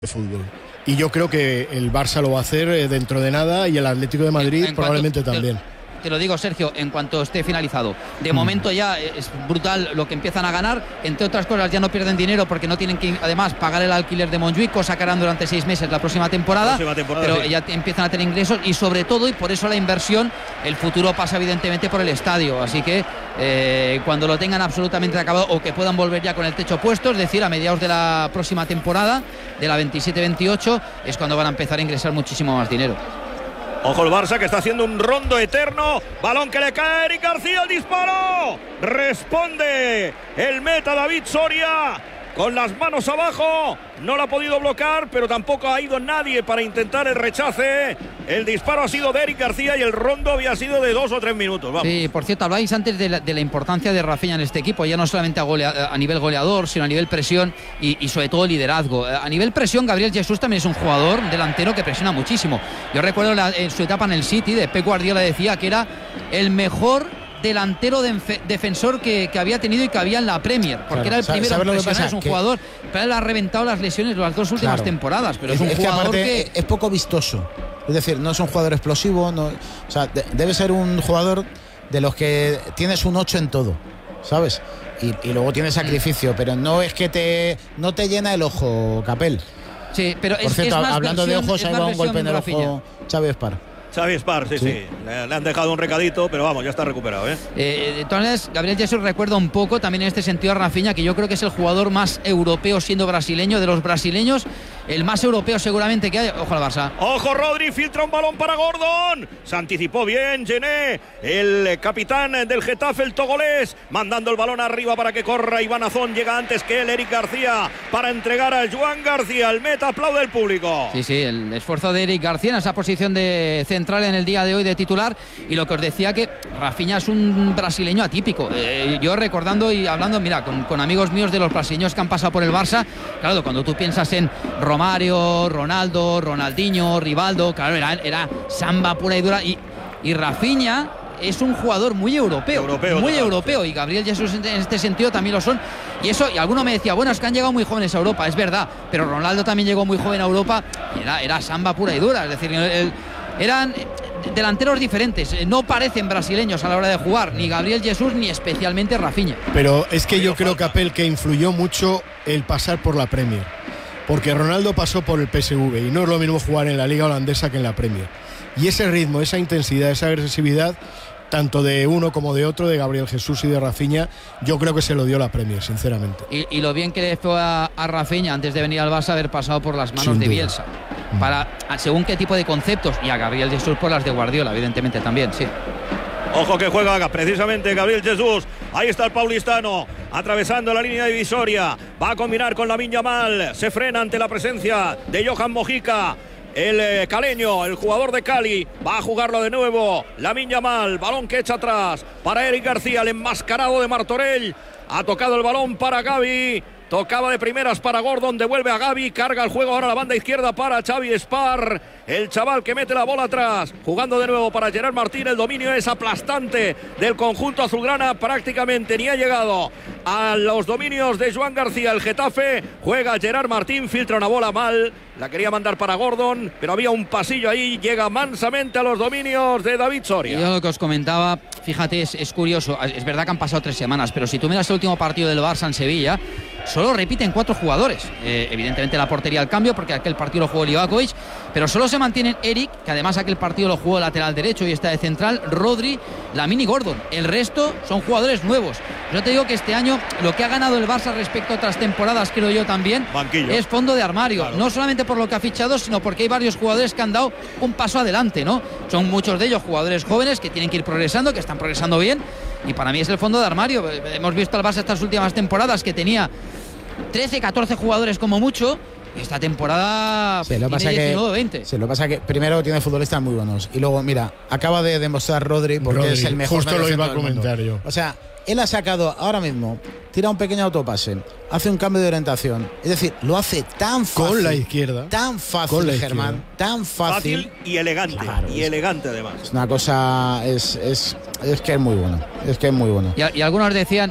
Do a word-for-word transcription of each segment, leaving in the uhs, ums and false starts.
de fútbol. Y yo creo que el Barça lo va a hacer dentro de nada y el Atlético de Madrid en, en probablemente cuanto, también. Te, te lo digo, Sergio, en cuanto esté finalizado. De mm. momento ya es brutal lo que empiezan a ganar. Entre otras cosas, ya no pierden dinero porque no tienen que, además, pagar el alquiler de Montjuic, cosa que harán durante seis meses la próxima temporada. La próxima temporada pero sí. Ya empiezan a tener ingresos y, sobre todo, y por eso la inversión, el futuro pasa evidentemente por el estadio. Así que eh, cuando lo tengan absolutamente acabado o que puedan volver ya con el techo puesto, es decir, a mediados de la próxima temporada, de la veintisiete veintiocho, es cuando van a empezar a ingresar muchísimo más dinero. Ojo el Barça, que está haciendo un rondo eterno. Balón que le cae a Eric García, el disparo. Responde el meta David Soria con las manos abajo. No lo ha podido bloquear, pero tampoco ha ido nadie para intentar el rechace. El disparo ha sido de Eric García y el rondo había sido de dos o tres minutos. Vamos. Sí, por cierto, habláis antes de la, de la importancia de Rafinha en este equipo, ya no solamente a, golea, a nivel goleador, sino a nivel presión y, y sobre todo liderazgo. A nivel presión, Gabriel Jesús también es un jugador delantero que presiona muchísimo. Yo recuerdo la, en su etapa en el City, de Pep Guardiola decía que era el mejor delantero de defensor que, que había tenido y que había en la Premier, porque claro, era el primero en presionar. Es un que... jugador, pero él ha reventado las lesiones las dos últimas claro. temporadas, pero es, es un es jugador que, que es poco vistoso, es decir, no es un jugador explosivo, no, o sea, de, debe ser un jugador de los que tienes un ocho en todo, ¿sabes? Y, y luego tiene sacrificio, pero no es que te no te llena el ojo, Capel. Sí, pero Por es, cierto, es más hablando versión, de ojos, ahí va un golpe en el ojo Xavi Espar. Xavi Espar, sí, sí, sí. Le, le han dejado un recadito, pero vamos, ya está recuperado, ¿eh? eh de todas maneras, Gabriel Jesús recuerda un poco también en este sentido a Rafinha, que yo creo que es el jugador más europeo siendo brasileño, de los brasileños, el más europeo seguramente que hay. Ojo al Barça. Ojo, Rodri, filtra un balón para Gordon. Se anticipó bien Gené, el capitán del Getafe, el togolés, mandando el balón arriba para que corra Iván Azón. Llega antes que él Eric García para entregar a Joan García. El meta, aplaude el público. Sí, sí, el esfuerzo de Eric García en esa posición de central en el día de hoy de titular. Y lo que os decía, que Rafinha es un brasileño atípico. Eh, yo recordando y hablando, mira, con, con amigos míos de los brasileños que han pasado por el Barça, claro, cuando tú piensas en Romario, Ronaldo, Ronaldinho, Rivaldo, claro, era, era samba pura y dura. Y, y Rafinha es un jugador muy europeo, europeo muy total, europeo, y Gabriel Jesús en este sentido también lo son. Y eso, y alguno me decía, bueno, es que han llegado muy jóvenes a Europa, es verdad, pero Ronaldo también llegó muy joven a Europa y era, era samba pura y dura, es decir, el, el, eran delanteros diferentes, no parecen brasileños a la hora de jugar, ni Gabriel Jesús ni especialmente Rafinha. Pero es que yo creo, Capel, que influyó mucho el pasar por la Premier, porque Ronaldo pasó por el P S V y no es lo mismo jugar en la liga holandesa que en la Premier. Y ese ritmo, esa intensidad, esa agresividad, tanto de uno como de otro, de Gabriel Jesús y de Rafinha, yo creo que se lo dio la Premier, sinceramente. Y, y lo bien que le fue a, a Rafinha antes de venir al Barça haber pasado por las manos Sin de duda. Bielsa, para según qué tipo de conceptos, y a Gabriel Jesús por las de Guardiola, evidentemente también, sí. Ojo que juega precisamente Gabriel Jesús. Ahí está el paulistano, atravesando la línea divisoria. Va a combinar con Lamine Yamal. Se frena ante la presencia de Johan Mojica. El eh, caleño, el jugador de Cali, va a jugarlo de nuevo. Lamine Yamal, balón que echa atrás para Eric García, el enmascarado de Martorell. Ha tocado el balón para Gavi. Tocaba de primeras para Gordon, devuelve a Gavi, carga el juego ahora a la banda izquierda para Xavi Espar, el chaval que mete la bola atrás, jugando de nuevo para Gerard Martín. El dominio es aplastante del conjunto azulgrana, prácticamente ni ha llegado a los dominios de Joan García. El Getafe, juega Gerard Martín, filtra una bola mal, la quería mandar para Gordon, pero había un pasillo ahí, llega mansamente a los dominios de David Soria. Yo lo que os comentaba, fíjate, es, es curioso, es verdad que han pasado tres semanas, pero si tú miras el último partido del Barça en Sevilla, solo repiten cuatro jugadores. Eh, evidentemente la portería al cambio, porque aquel partido lo jugó Livakovic, pero solo se mantienen Eric, que además aquel partido lo jugó lateral derecho y está de central, Rodri, Lamine y Gordon. El resto son jugadores nuevos. Yo te digo que este año lo que ha ganado el Barça respecto a otras temporadas, creo yo también, Banquillo. Es fondo de armario. Claro. No solamente por lo que ha fichado, sino porque hay varios jugadores que han dado un paso adelante, ¿no? Son muchos de ellos jugadores jóvenes que tienen que ir progresando, que están progresando bien, y para mí es el fondo de armario. Hemos visto al Barça estas últimas temporadas que tenía trece, catorce jugadores como mucho. Esta temporada se lo pasa diecinueve, veinte. Se lo pasa que primero tiene futbolistas muy buenos y luego, mira, acaba de demostrar Rodri porque Rodri, es el mejor. Justo lo iba a comentar yo. O sea, él ha sacado ahora mismo, tira un pequeño autopase, hace un cambio de orientación, es decir, lo hace tan fácil, con la izquierda, tan fácil, Germán, tan fácil, fácil y elegante, claro, y es, elegante además. Es una cosa, es, es, es que es muy bueno, es que es muy bueno. Y, y algunos decían,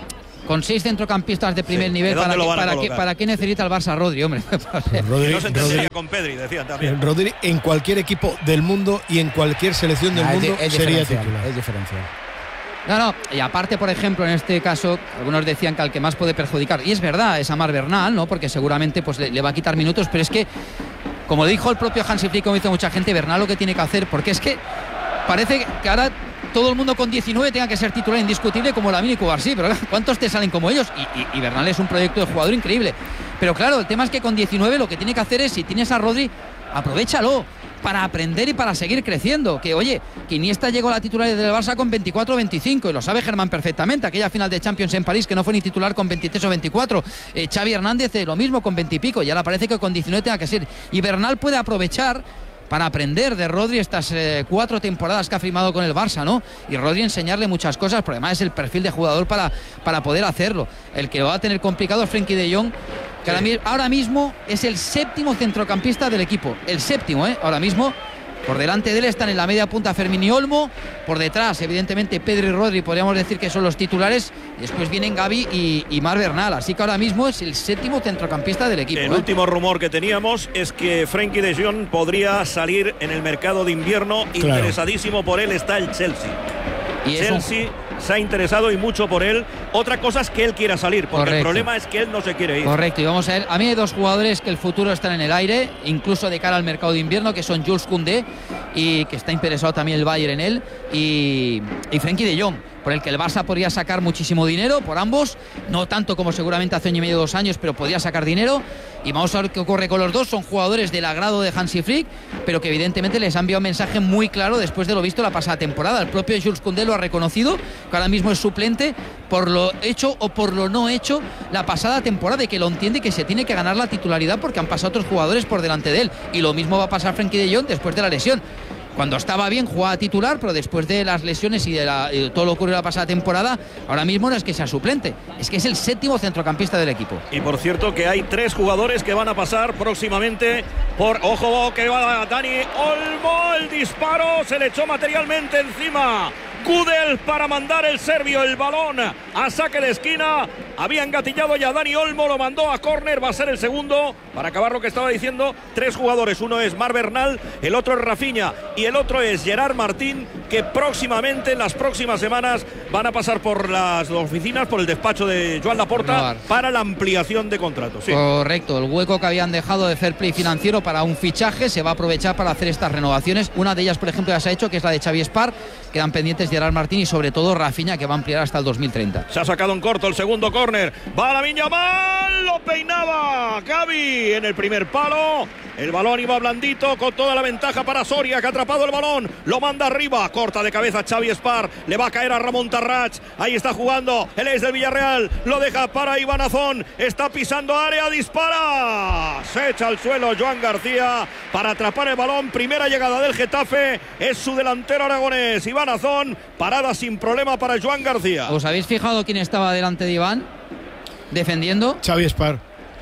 con seis centrocampistas de primer Sí. nivel, ¿De dónde ¿para lo qué, van a para, qué, colocar? ¿para qué necesita el Barça a Rodri, hombre? Rodri, Que no se entendería Rodri- con Pedri, decían también. Rodri en cualquier equipo del mundo y en cualquier selección del Ah, es, mundo di- es sería diferencial, titular. es diferencial. No, no, y aparte, por ejemplo, en este caso, algunos decían que al que más puede perjudicar, y es verdad, es a Marc Bernal, ¿no? Porque seguramente pues, le, le va a quitar minutos, pero es que, como dijo el propio Hansi Flick, como dice mucha gente, Bernal lo que tiene que hacer, porque es que parece que ahora todo el mundo con diecinueve tenga que ser titular indiscutible como Lamine y Cubarsí, pero ¿cuántos te salen como ellos? Y, y, y Bernal es un proyecto de jugador increíble. Pero claro, el tema es que con diecinueve lo que tiene que hacer es, si tienes a Rodri, aprovéchalo para aprender y para seguir creciendo. Que oye, que Iniesta llegó a la titularidad del Barça con veinticuatro o veinticinco, y lo sabe Germán perfectamente. Aquella final de Champions en París que no fue ni titular con veintitrés o veinticuatro. Eh, Xavi Hernández eh, lo mismo con veinte y pico, y ahora parece que con diecinueve tenga que ser. Y Bernal puede aprovechar para aprender de Rodri estas eh, cuatro temporadas que ha firmado con el Barça, ¿no? Y Rodri enseñarle muchas cosas, porque además es el perfil de jugador para, para poder hacerlo. El que lo va a tener complicado es Frenkie de Jong, que ahora, mi- ahora mismo es el séptimo centrocampista del equipo. El séptimo, ¿eh? Ahora mismo. Por delante de él están en la media punta Fermín y Olmo. Por detrás, evidentemente, Pedri y Rodri, podríamos decir que son los titulares. Después vienen Gavi y, y Marc Bernal. Así que ahora mismo es el séptimo centrocampista del equipo. El ¿eh? último rumor que teníamos es que Frenkie de Jong podría salir en el mercado de invierno. Claro. Interesadísimo por él está el Chelsea. Y es un- Chelsea se ha interesado y mucho por él. Otra cosa es que él quiera salir, porque Correcto. el problema es que él no se quiere ir. Correcto, y vamos a ver, a mí hay dos jugadores que el futuro están en el aire, incluso de cara al mercado de invierno, que son Jules Koundé, y que está interesado también el Bayern en él, y, y Frenkie de Jong, por el que el Barça podría sacar muchísimo dinero por ambos, no tanto como seguramente hace año y medio, dos años, pero podría sacar dinero. Y vamos a ver qué ocurre con los dos. Son jugadores del agrado de Hansi Flick, pero que evidentemente les ha enviado un mensaje muy claro después de lo visto la pasada temporada. El propio Jules Koundé lo ha reconocido, que ahora mismo es suplente por lo hecho o por lo no hecho la pasada temporada, y que lo entiende y que se tiene que ganar la titularidad porque han pasado otros jugadores por delante de él. Y lo mismo va a pasar Frenkie de Jong después de la lesión. Cuando estaba bien jugaba titular, pero después de las lesiones y de, la, y de todo lo que ocurrió la pasada temporada, ahora mismo no es que sea suplente, es que es el séptimo centrocampista del equipo. Y por cierto que hay tres jugadores que van a pasar próximamente por... Ojo, que va Dani Olmo, el disparo, se le echó materialmente encima Gudel para mandar el serbio el balón a saque de esquina. Había engatillado ya Dani Olmo, lo mandó a córner, va a ser el segundo. Para acabar lo que estaba diciendo, tres jugadores, uno es Marc Bernal, el otro es Rafinha y el otro es Gerard Martín, que próximamente, en las próximas semanas, van a pasar por las oficinas, por el despacho de Joan Laporta, Renovar. para la ampliación de contratos. Sí. Correcto, el hueco que habían dejado de fair play financiero para un fichaje se va a aprovechar para hacer estas renovaciones. Una de ellas, por ejemplo, ya se ha hecho, que es la de Xavi Espar. Quedan pendientes Gerard Martín y sobre todo Rafinha, que va a ampliar hasta el dos mil treinta. Se ha sacado en corto el segundo córner. Va a la Viña Mal, lo peinaba Gavi en el primer palo. El balón iba blandito con toda la ventaja para Soria, que ha atrapado el balón. Lo manda arriba, corta de cabeza Xavi Espar. Le va a caer a Ramón Tarrach. Ahí está jugando el ex del Villarreal. Lo deja para Iván Azón. Está pisando área, dispara. Se echa al suelo Joan García para atrapar el balón. Primera llegada del Getafe. Es su delantero aragonés, Iván Azón. Parada sin problema para Joan García. ¿Os habéis fijado quién estaba delante de Iván? Defendiendo. Xavi Espar.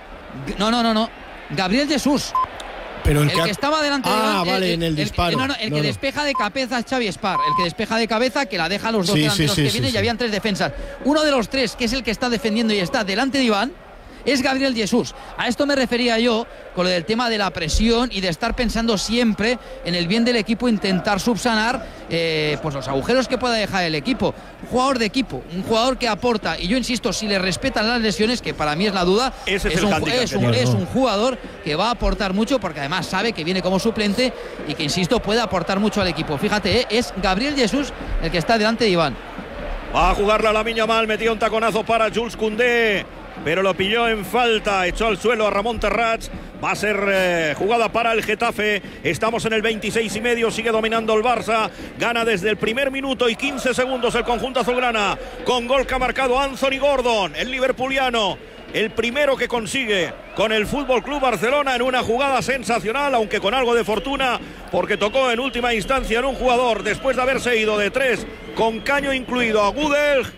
No, no, no, no. Gabriel Jesús. Pero el, El que estaba delante de Ah, Iván, vale, en el disparo. no, no, el No, que no. despeja de cabeza es Xavi Espar. El que despeja de cabeza, que la deja a los dos Sí, delanteros sí, sí, que sí, vienen, sí. y habían tres defensas. Uno de los tres, que es el que está defendiendo y está delante de Iván, es Gabriel Jesús. A esto me refería yo con lo del tema de la presión y de estar pensando siempre en el bien del equipo, intentar subsanar eh, pues los agujeros que pueda dejar el equipo. Un jugador de equipo, un jugador que aporta, y yo insisto, si le respetan las lesiones, que para mí es la duda, Ese es es, el un, hándicap es, que un, tiene. es un jugador que va a aportar mucho, porque además sabe que viene como suplente y que, insisto, puede aportar mucho al equipo. Fíjate, eh, es Gabriel Jesús el que está delante de Iván. Va a jugarla la Viña Mal, metió un taconazo para Jules Koundé, pero lo pilló en falta, echó al suelo a Ramón Tarrach. Va a ser eh, jugada para el Getafe. Estamos en el veintiséis y medio, sigue dominando el Barça. Gana desde el primer minuto y quince segundos el conjunto azulgrana, con gol que ha marcado Anthony Gordon, el liverpuliano. El primero que consigue con el Fútbol Club Barcelona en una jugada sensacional, aunque con algo de fortuna, porque tocó en última instancia en un jugador después de haberse ido de tres, con caño incluido, a Gudel.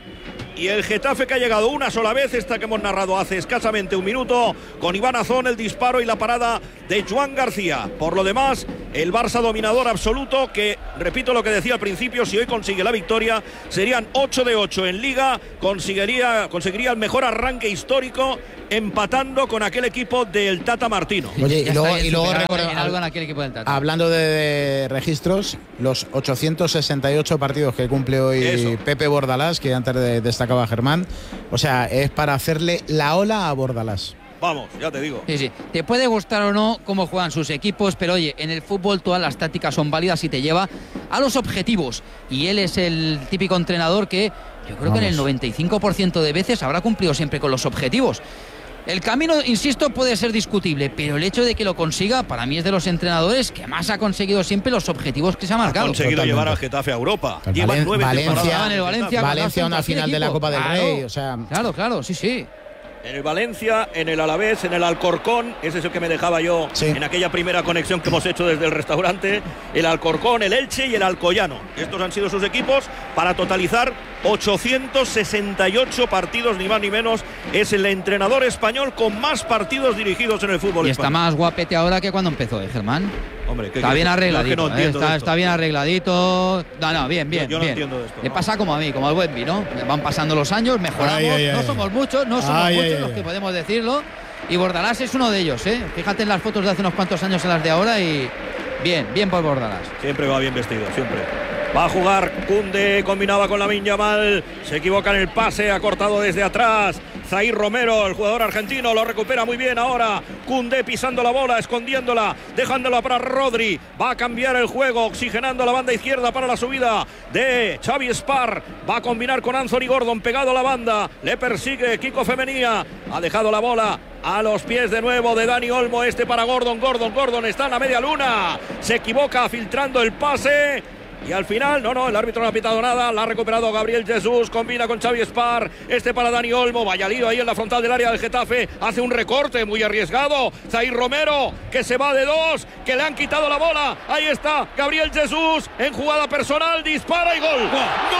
Y el Getafe que ha llegado una sola vez, esta que hemos narrado hace escasamente un minuto, con Iván Azón, el disparo y la parada de Joan García. Por lo demás, el Barça dominador absoluto, que, repito lo que decía al principio, si hoy consigue la victoria, serían ocho de ocho en Liga, conseguiría, conseguiría el mejor arranque histórico, empatando con aquel equipo del Tata Martino. Oye, y luego, y luego en algo en aquel equipo del Tata. Hablando de, de registros, los ochocientos sesenta y ocho partidos que cumple hoy Eso. Pepe Bordalás, que antes de, destacaba Germán, o sea, es para hacerle la ola a Bordalás. Vamos, ya te digo. Sí, sí. Te puede gustar o no cómo juegan sus equipos, pero oye, en el fútbol todas las tácticas son válidas y te lleva a los objetivos. Y él es el típico entrenador que yo creo Vamos. que en el noventa y cinco por ciento de veces habrá cumplido siempre con los objetivos. El camino, insisto, puede ser discutible, pero el hecho de que lo consiga, para mí es de los entrenadores que más ha conseguido siempre los objetivos que se ha marcado. Ha conseguido Totalmente. llevar al Getafe a Europa. Valen, Llevan nueve Valencia, temporadas. En el Valencia, Valencia una final equipo. de la Copa del claro, Rey. O sea, claro, claro, sí, sí. En el Valencia, en el Alavés, en el Alcorcón, ese es el que me dejaba yo sí. en aquella primera conexión que hemos hecho desde el restaurante, el Alcorcón, el Elche y el Alcoyano. Estos han sido sus equipos para totalizar ochocientos sesenta y ocho partidos, ni más ni menos. Es el entrenador español con más partidos dirigidos en el fútbol y español. Está más guapete ahora que cuando empezó, ¿eh, Germán? Hombre, está bien arregladito, no, no eh, está, está bien arregladito. No, no, bien, bien. Yo, yo no bien. entiendo de esto. Le ¿no? pasa como a mí, como al Wemby, ¿no? Van pasando los años, mejoramos, ay, ay, no ay. somos muchos, no somos Ay, muchos ay, los ay. que podemos decirlo. Y Bordalás es uno de ellos, ¿eh? Fíjate en las fotos de hace unos cuantos años en las de ahora y bien, bien por Bordalás. Siempre va bien vestido, siempre. Va a jugar Koundé, combinaba con Lamine Yamal, se equivoca en el pase, ha cortado desde atrás. Zaïr Romero, el jugador argentino, lo recupera muy bien ahora. Koundé pisando la bola, escondiéndola, dejándola para Rodri. Va a cambiar el juego, oxigenando la banda izquierda para la subida de Xavi Spar. Va a combinar con Anthony Gordon pegado a la banda. Le persigue Kiko Femenía. Ha dejado la bola a los pies de nuevo de Dani Olmo. Este para Gordon, Gordon, Gordon está en la media luna. Se equivoca filtrando el pase. Y al final, no, no, el árbitro no ha pitado nada. La ha recuperado Gabriel Jesús. Combina con Xavi Spar. Este para Dani Olmo. Vaya lío ahí en la frontal del área del Getafe. Hace un recorte muy arriesgado. Zaïr Romero, que se va de dos. Que le han quitado la bola. Ahí está Gabriel Jesús en jugada personal. Dispara y gol. Gol, gol,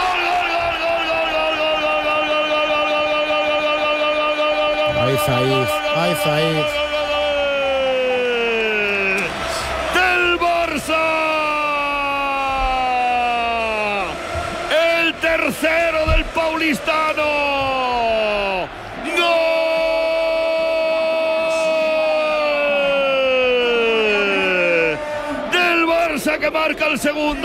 gol, gol, gol, gol, gol, gol, gol, gol, gol, gol, gol, gol, gol, gol, gol, gol, gol. Ay, Zaïr, ay, Zaïr. Del Barça. Tercero del Paulistano. ¡Gol! Del Barça, que marca el segundo.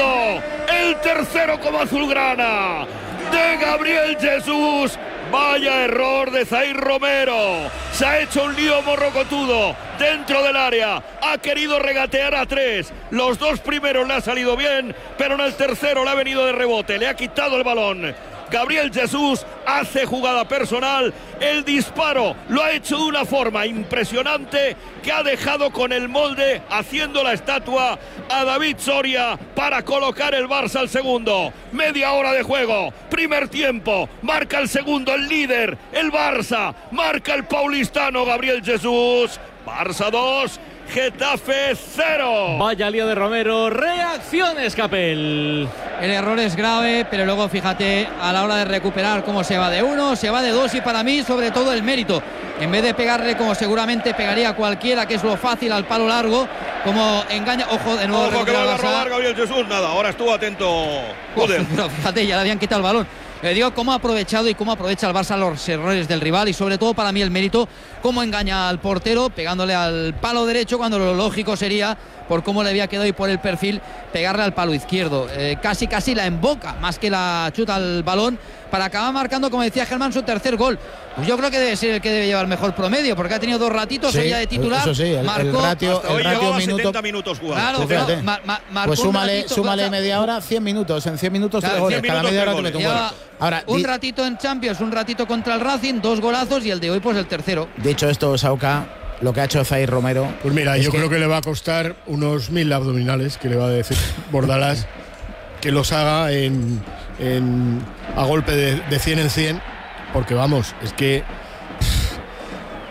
El tercero como azulgrana. De Gabriel Jesús. Vaya error de Zaïr Romero. Se ha hecho un lío morrocotudo dentro del área. Ha querido regatear a tres. Los dos primeros le ha salido bien, pero en el tercero le ha venido de rebote. Le ha quitado el balón. Gabriel Jesús hace jugada personal. El disparo lo ha hecho de una forma impresionante que ha dejado con el molde, haciendo la estatua, a David Soria para colocar el Barça al segundo. Media hora de juego, primer tiempo, marca el segundo el líder, el Barça, marca el paulistano Gabriel Jesús. Barça dos, Getafe cero. Vaya lío de Romero, reacciones Capel. El error es grave, pero luego fíjate a la hora de recuperar cómo se va de uno, se va de dos y para mí sobre todo el mérito. En vez de pegarle como seguramente pegaría cualquiera, que es lo fácil al palo largo, como engaña, ojo de nuevo. Ojo que va a robar Gabriel Jesús, nada, ahora estuvo atento. Joder, pero fíjate, ya le habían quitado el balón. Le digo cómo ha aprovechado y cómo aprovecha el Barça los errores del rival y sobre todo para mí el mérito, cómo engaña al portero pegándole al palo derecho cuando lo lógico sería, por cómo le había quedado y por el perfil, pegarle al palo izquierdo. Eh, casi casi la emboca más que la chuta al balón para acabar marcando, como decía Germán, su tercer gol. Pues yo creo que debe ser el que debe llevar mejor promedio, porque ha tenido dos ratitos sí, ella de titular. Eso sí, el, marcó, el ratio, hasta hoy el ratio llevaba minuto, setenta minutos jugando. Claro, sí, pero ma, ma, marcó pues súmale, ratito, súmale claro, media hora, cien minutos. En cien minutos claro, tres goles. cien Cada minutos, media hora tres te mete un Lleva gol. Ahora, un di, ratito en Champions, un ratito contra el Racing, dos golazos y el de hoy pues el tercero. dicho esto, Sauca, lo que ha hecho Zaïr Romero. Pues mira, es yo que, creo que le va a costar unos mil abdominales, que le va a decir Bordalás, que los haga en, en a golpe de, de cien en cien, porque vamos, es que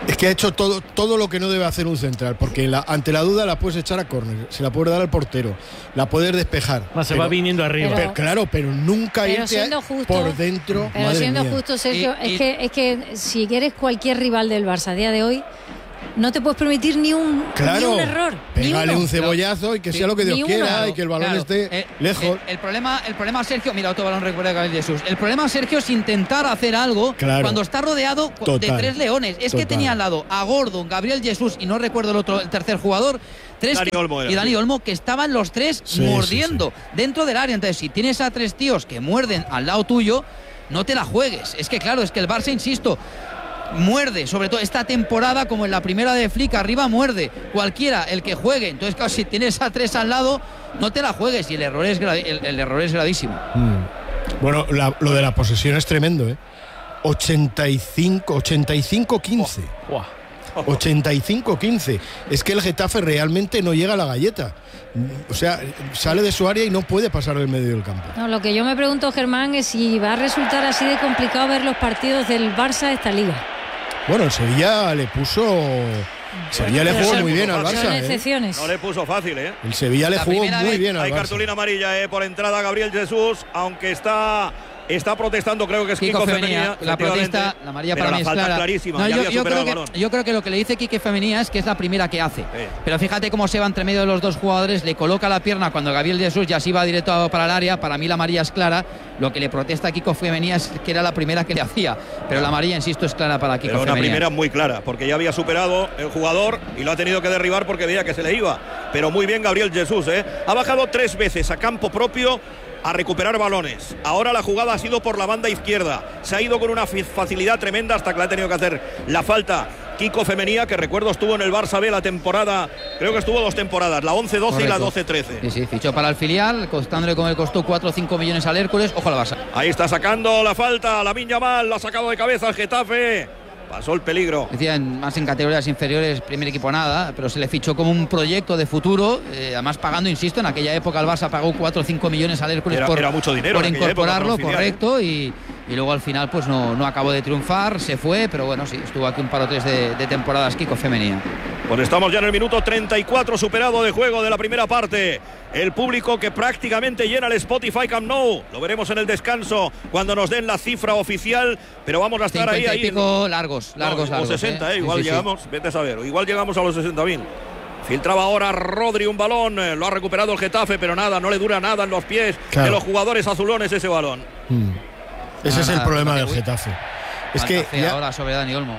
Es que ha hecho todo, todo lo que no debe hacer un central, porque la, ante la duda la puedes echar a córner, se la puedes dar al portero, la puedes despejar. Más se pero, va viniendo arriba. Pero, claro, pero nunca pero irte justo, por dentro. Pero madre siendo mía. justo, Sergio, Y- y- es, que, es que si eres cualquier rival del Barça a día de hoy, no te puedes permitir ni un, Claro, ni un error. Ni pégale uno. un cebollazo y que Sí, sea lo que Dios ni quiera uno. y que el balón Claro, esté eh, lejos. El, el problema, el problema, Sergio, mira, otro balón recupera Gabriel Jesús. El problema, Sergio, es intentar hacer algo Claro. cuando está rodeado de Total. tres leones. Es que Total. tenía al lado a Gordon, Gabriel Jesús y no recuerdo el otro, el tercer jugador. Tres Dani que- Olmo era, y Dani sí. Olmo, que estaban los tres Sí, mordiendo sí, dentro del área. Entonces, si tienes a tres tíos que muerden al lado tuyo, no te la juegues. Es que, claro, es que el Barça, insisto, muerde, sobre todo esta temporada, como en la primera de Flick, arriba muerde cualquiera, el que juegue. Entonces, claro, si tienes a tres al lado, no te la juegues y el error es, gra- el, el error es gravísimo. Mm. Bueno, la- lo de la posesión es tremendo, ¿eh? ochenta y cinco quince. Buah. ochenta y cinco quince. Es que el Getafe realmente no llega a la galleta. O sea, sale de su área y no puede pasar del medio del campo. No, lo que yo me pregunto, Germán, es si va a resultar así de complicado ver los partidos del Barça esta liga. Bueno, el Sevilla le puso. Sevilla le Pero jugó son- muy bien al Son Barça. ¿eh? excepciones. No le puso fácil, ¿eh? El Sevilla le La jugó primera muy vez bien al Hay Barça. cartulina amarilla eh, por entrada Gabriel Jesús, aunque está está protestando, creo que es Kiko, Kiko Femenía. Femenía, la protesta, efectivamente, la amarilla pero para la mí es falta clara. clarísima, No, ya yo, había yo superado creo el balón. que, yo creo que lo que le dice Quique Femenía es que es la primera que hace. Sí. Pero fíjate cómo se va entre medio de los dos jugadores, le coloca la pierna cuando Gabriel Jesús ya se iba directo para el área. Para mí la amarilla es clara. Lo que le protesta a Kiko Femenía es que era la primera que le hacía. Pero la amarilla, insisto, es clara para Kiko Pero una Femenía. primera muy clara, porque ya había superado el jugador y lo ha tenido que derribar porque veía que se le iba. Pero muy bien Gabriel Jesús, ¿eh? Ha bajado tres veces a campo propio a recuperar balones. Ahora la jugada ha sido por la banda izquierda. Se ha ido con una facilidad tremenda hasta que le ha tenido que hacer la falta Kiko Femenía, que recuerdo estuvo en el Barça B la temporada, creo que estuvo dos temporadas, la once doce y la Correcto. doce trece. Sí, sí, fichó para el filial, costándole como le costó cuatro o cinco millones al Hércules. Ojo al Barça. Ahí está sacando la falta, Lamine Yamal, la ha sacado de cabeza el Getafe. Pasó el peligro. Decía, en- más en categorías inferiores, primer equipo nada, pero se le fichó como un proyecto de futuro, eh, además pagando, insisto, en aquella época el Barça pagó cuatro o cinco millones al Hércules Era- por, era mucho dinero por en aquella época incorporarlo, para un filial, correcto, y, y luego al final pues no, no acabó de triunfar, se fue, pero bueno, sí, estuvo aquí un par o tres de, de temporadas Kiko Femenía. Pues estamos ya en el minuto treinta y cuatro superado de juego de la primera parte. El público que prácticamente llena el Spotify Camp Nou. Lo veremos en el descanso cuando nos den la cifra oficial, pero vamos a estar ahí, cincuenta y ahí. pico largos, largos, No, largos. o sesenta, ¿eh? eh, igual Sí, sí, sí. llegamos, vete a saber, igual llegamos a los sesenta mil. Filtraba ahora Rodri un balón, eh, lo ha recuperado el Getafe, pero nada, no le dura nada en los pies Claro. de los jugadores azulones ese balón. Mm. Ese Nada, es el nada, problema falta del que- Getafe. Es Falta que fea ya- ahora sobre Dani Olmo.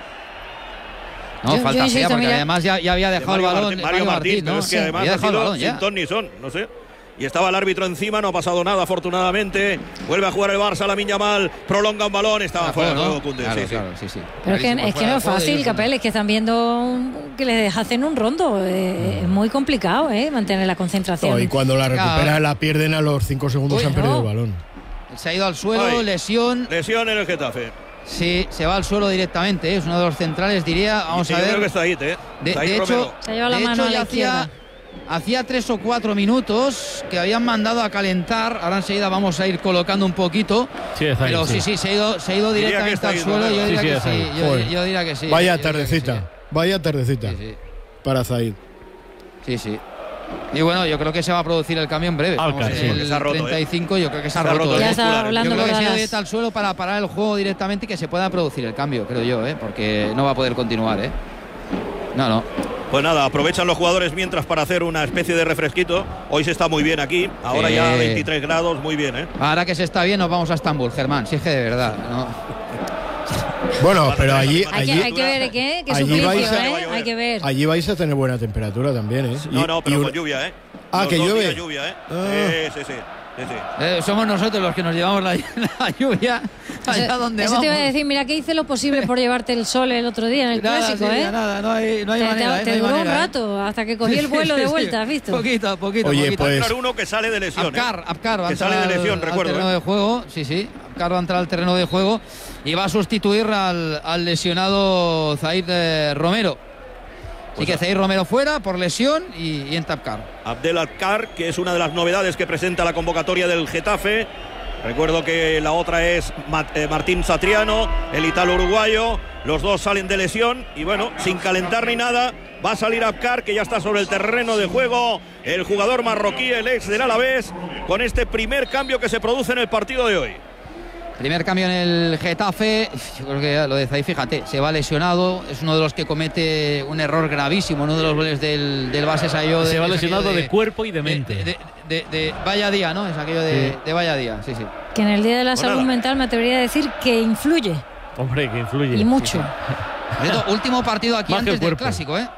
No, Yo- falta yo insisto, fea, porque mira- además ya, ya había De dejado el Mario balón. Martín, Mario Martín, pero ¿no? es que Sí, además había ha dejado el sido balón ya. sin ton ni son, no sé. Y estaba el árbitro encima, no ha pasado nada afortunadamente. Vuelve a jugar el Barça, Lamine Yamal, prolonga un balón, estaba Ah, fuera de ¿no? juego Koundé, Claro, sí, sí. claro, sí, sí. Pero es que, Clarísimo, es que fuera no de es juego y fácil, eso no. Capel, es que están viendo un- que les hacen un rondo. eh, Es muy complicado, ¿eh? Mantener la concentración. No, y cuando la Claro. recuperan la pierden a los cinco segundos, Uy, se han perdido no. el balón. Se ha ido al suelo, Ay. lesión. Lesión en el Getafe. Sí, se va al suelo directamente. ¿eh? Es uno de los centrales, diría. Vamos Sí, a yo ver. creo que está ahí, ¿eh? De, Está ahí de Romero. hecho, Se ha llevado la de mano hecho, a la ya hacía, izquierda. hacía tres o cuatro minutos que habían mandado a calentar. Ahora enseguida vamos a ir colocando un poquito. Sí, está ahí, pero sí, sí. sí, se ha ido, se ha ido Diría que directamente está al ahí, suelo. Romero. Yo Sí, diría sí, que está sí. ahí. Yo, Joder. yo diría que sí. Vaya yo diría que tardecita, sí. vaya tardecita Sí, sí. para Zaid. Sí, sí. Y bueno, yo creo que se va a producir el cambio en breve. Alca, Vamos, sí. en Porque el se ha roto, ¿eh? treinta y cinco yo creo que se ha Se ha roto. roto ¿eh? el Ya muscular, está ¿eh? hablando Yo creo con que se ha ido las- directo al suelo para parar el juego directamente y que se pueda producir el cambio, creo yo, ¿eh? Porque no va a poder continuar, ¿eh? No, no. Pues nada, aprovechan los jugadores mientras para hacer una especie de refresquito. Hoy se está muy bien aquí, ahora Sí. ya veintitrés grados, muy bien, ¿eh? Ahora que se está bien, nos vamos a Estambul, Germán. Si es que de verdad, ¿no? Bueno, pero allí, Hay que, allí, hay que ver qué, qué allí suplicio, vais a- ¿eh? Hay que ver. allí vais a tener buena temperatura también, ¿eh? No, Y- no, y pero un- con lluvia, ¿eh? Ah, Los que dos llueve. días lluvia, ¿eh? Ah. Sí, sí, sí. sí, sí. Eh, somos nosotros los que nos llevamos la, la lluvia allá Eso, donde eso vamos. te iba a decir, mira que hice lo posible por llevarte el sol el otro día en el Nada, clásico, sí, ¿eh? nada, no hay, no hay te manera, te- ¿eh? te No hay duró manera, un ¿eh? rato hasta que cogí el vuelo de vuelta, ¿has visto? Poquito, poquito, Oye, poquito. pues- Claro, uno que sale de lesión, Apcar, ¿eh? Apcar va a Que entrar sale de al- lesión, al recuerdo, terreno ¿eh? de juego, sí, sí. Apcar va a entrar al terreno de juego y va a sustituir al, al lesionado Zaid eh, Romero. Así Pues que a- Zaid Romero fuera por lesión y, y entra Apcar. Abdel Alcar, que es una de las novedades que presenta la convocatoria del Getafe. Recuerdo que la otra es Martín Satriano, el italo uruguayo. Los dos salen de lesión y bueno, sin calentar ni nada, va a salir Abkar, que ya está sobre el terreno de juego. El jugador marroquí, el ex del Alavés, con este primer cambio que se produce en el partido de hoy. Primer cambio en el Getafe. Yo creo que lo de Zai, fíjate, se va lesionado. Es uno de los que comete un error gravísimo. Uno de los goles del, del Base Sayo. Se de, va lesionado de, de cuerpo y de mente. De, de, de, de, de vaya día, ¿no? Es aquello de, sí. de vaya día, sí, sí. Que en el Día de la Pues Salud nada. Mental me atrevería a decir que influye. Hombre, que influye. Y mucho. Sí, sí. Último partido aquí Más que antes el del cuerpo. Clásico, ¿eh?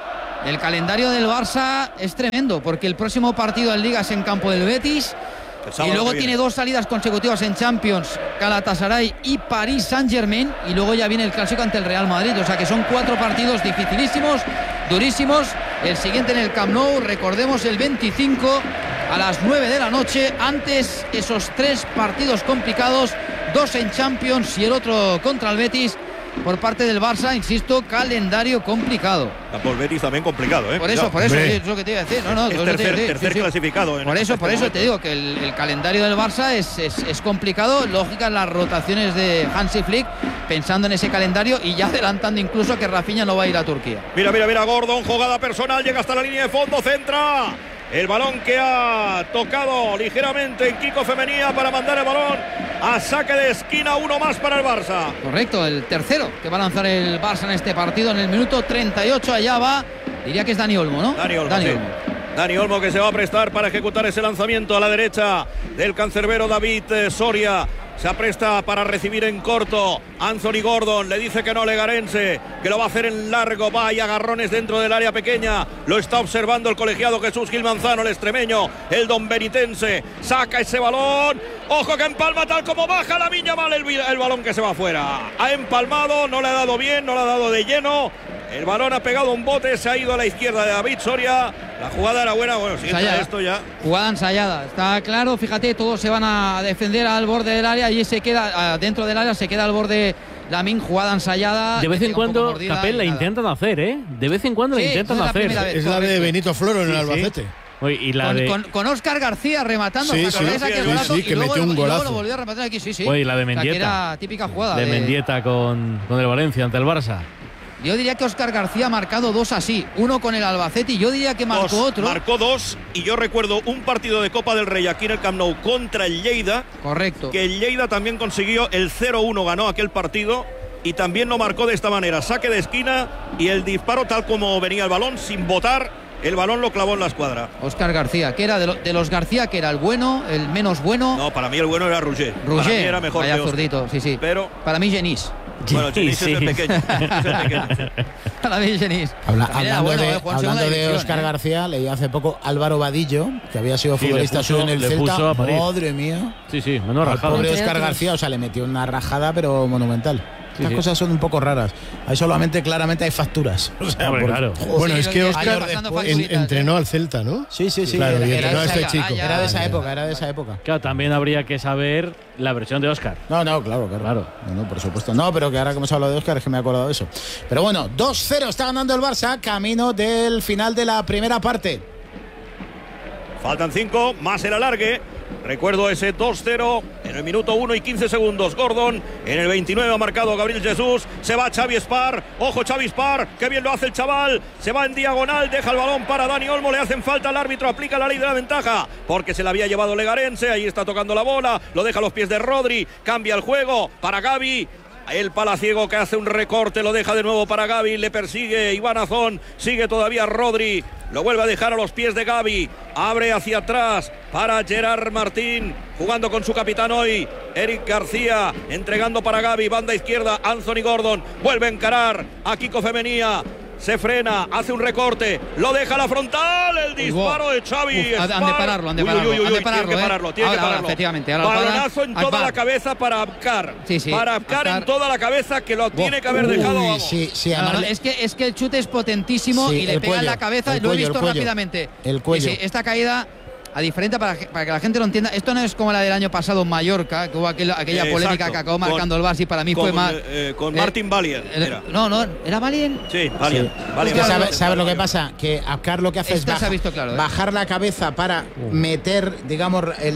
El calendario del Barça es tremendo, porque el próximo partido en Liga es en campo del Betis. Y luego tiene dos salidas consecutivas en Champions, Galatasaray y París Saint-Germain, y luego ya viene el Clásico ante el Real Madrid. O sea que son cuatro partidos dificilísimos, durísimos. El siguiente en el Camp Nou, recordemos, el veinticinco a las nueve de la noche. Antes esos tres partidos complicados, dos en Champions y el otro contra el Betis. Por parte del Barça, insisto, calendario complicado. Por Betis también complicado, ¿eh? Por eso, Cuidado. por eso, Hombre. es lo que te iba a decir. No, no, Es por eso te iba a tercer, decir, tercer sí, sí. clasificado. En Por eso, este por eso momento. te digo que el, el calendario del Barça es, es, es complicado. Lógicas las rotaciones de Hansi Flick, pensando en ese calendario y ya adelantando incluso que Rafinha no va a ir a Turquía. Mira, mira, mira, Gordon, jugada personal, llega hasta la línea de fondo, centra. El balón que ha tocado ligeramente en Kiko Femenía para mandar el balón a saque de esquina, uno más para el Barça. Correcto, el tercero que va a lanzar el Barça en este partido en el minuto treinta y ocho. Allá va, diría que es Dani Olmo, ¿no? Dani Olmo, Dani sí. Olmo. Dani Olmo, que se va a prestar para ejecutar ese lanzamiento a la derecha del cancerbero David eh, Soria. Se apresta para recibir en corto. Anthony Gordon le dice que no, Legarense, que lo va a hacer en largo. Vaya agarrones dentro del área pequeña. Lo está observando el colegiado Jesús Gil Manzano, el extremeño, el don benitense. Saca ese balón. Ojo que empalma tal como baja la Viña Mal el, el balón que se va afuera. Ha empalmado, no le ha dado bien, no le ha dado de lleno. El balón ha pegado un bote, se ha ido a la izquierda de David Soria. La jugada era buena, bueno, si entra Ensayada. esto ya. Jugada ensayada, está claro, fíjate, todos se van a defender al borde del área y se queda dentro del área, se queda al borde Lamine, jugada ensayada. De vez le en pega un poco cuando, mordida Capel, y la nada. intentan hacer, ¿eh? De vez en cuando Sí, la intentan no es la hacer. primera vez. Es la de correcto. Benito Floro en el Sí, sí. Albacete. Oye, y la Con, de, con, con Óscar García rematando, Sí, ¿os acordáis sí, aquel sí, golazo? sí, que Y luego- metió un y luego golazo. lo volvió a rematar aquí, sí, sí. Oye, la de O sea, que Mendieta. era típica jugada. de de- Mendieta con, con el Valencia ante el Barça. Yo diría que Óscar García ha marcado dos así, uno con el Albacete y yo diría que marcó Dos, otro. Marcó dos y yo recuerdo un partido de Copa del Rey aquí en el Camp Nou contra el Lleida, Correcto. que el Lleida también consiguió el cero uno, ganó aquel partido y también lo marcó de esta manera, saque de esquina y el disparo tal como venía el balón, sin botar, el balón lo clavó en la escuadra. Óscar García, que era de, lo- de los García, que era el bueno, el menos bueno. No, para mí el bueno era Rouget. Para mí Rouget, era mejor vaya que Óscar. zurdito, sí, sí. Pero, Para mí Genís. bueno, Chenis Sí, es sí. el pequeño. Es el pequeño. Para mí Genís. Habla- También era hablando bueno, de, eh, jugó en hablando segunda de división, Óscar eh. García, leí hace poco Álvaro Vadillo, que había sido Sí, le futbolista puso- suyo en el le Celta. puso a parir. Madre mía. Sí, sí, menos Al rajado. pobre Entre Óscar otros. García, o sea, le metió una rajada, pero monumental. Sí, Estas sí. cosas son un poco raras. Ahí solamente, claramente, hay facturas. O sea, Hombre, por- claro. Bueno, Sí, es lo que que- Óscar años pasando en- facturitas, entrenó ¿eh? al Celta, ¿no? Sí, sí, sí. Claro, era, y era entrenó a de este esa- chico. era de esa ya. época, era de esa época. Claro, también habría que saber la versión de Óscar. No, no, claro, claro. Claro. No, no, por supuesto. No, pero que ahora que hemos hablado de Óscar es que me he acordado de eso. Pero bueno, dos cero está ganando el Barça, camino del final de la primera parte. Faltan cinco, más el alargue. Recuerdo ese dos cero en el minuto uno y quince segundos. Gordon en el veintinueve ha marcado Gabriel Jesús. Se va Xavi Spar. Ojo Xavi Spar. Qué bien lo hace el chaval. Se va en diagonal. Deja el balón para Dani Olmo. Le hacen falta al árbitro. Aplica la ley de la ventaja. Porque se la había llevado Legarense. Ahí está tocando la bola. Lo deja a los pies de Rodri. Cambia el juego para Gavi. El palaciego que hace un recorte, lo deja de nuevo para Gavi, le persigue Iván Azón, sigue todavía Rodri, lo vuelve a dejar a los pies de Gavi, abre hacia atrás para Gerard Martín, jugando con su capitán hoy, Eric García, entregando para Gavi, banda izquierda, Anthony Gordon, vuelve a encarar a Kiko Femenía. Se frena, hace un recorte, lo deja a la frontal, el disparo de Xavi. Uf, han de Spar. pararlo, han de Uy, uy, pararlo, uy, uy, han de tiene pararlo, que ¿eh? pararlo, tiene Ahora, que ahora, pararlo. efectivamente, ahora lo paran. Balonazo en toda Akbar. la cabeza para Abkar. Sí, sí, Para Abkar en Akbar. toda la cabeza, que lo tiene que haber Uy, dejado. vamos. sí, sí, No, además no, le- es, que, es que el chute es potentísimo Sí, y le el pega en cuello, la cabeza, el lo he cuello, visto el cuello, rápidamente. el cuello. Sí, sí, esta caída a diferente, para, para que la gente lo entienda, esto no es como la del año pasado en Mallorca, que hubo aquel, aquella Eh, polémica exacto. que acabó Con- marcando el Barça y para mí con, fue más. eh, eh, con eh, Martin Valien. eh, Era. No, no, ¿era Valien? Sí, Valien. Sí. Valien, Es que Valien. ¿Sabes sabe lo que pasa? Que Apcar lo que hace Esto es se ha baja- visto claro, ¿eh? bajar la cabeza para meter, digamos, el,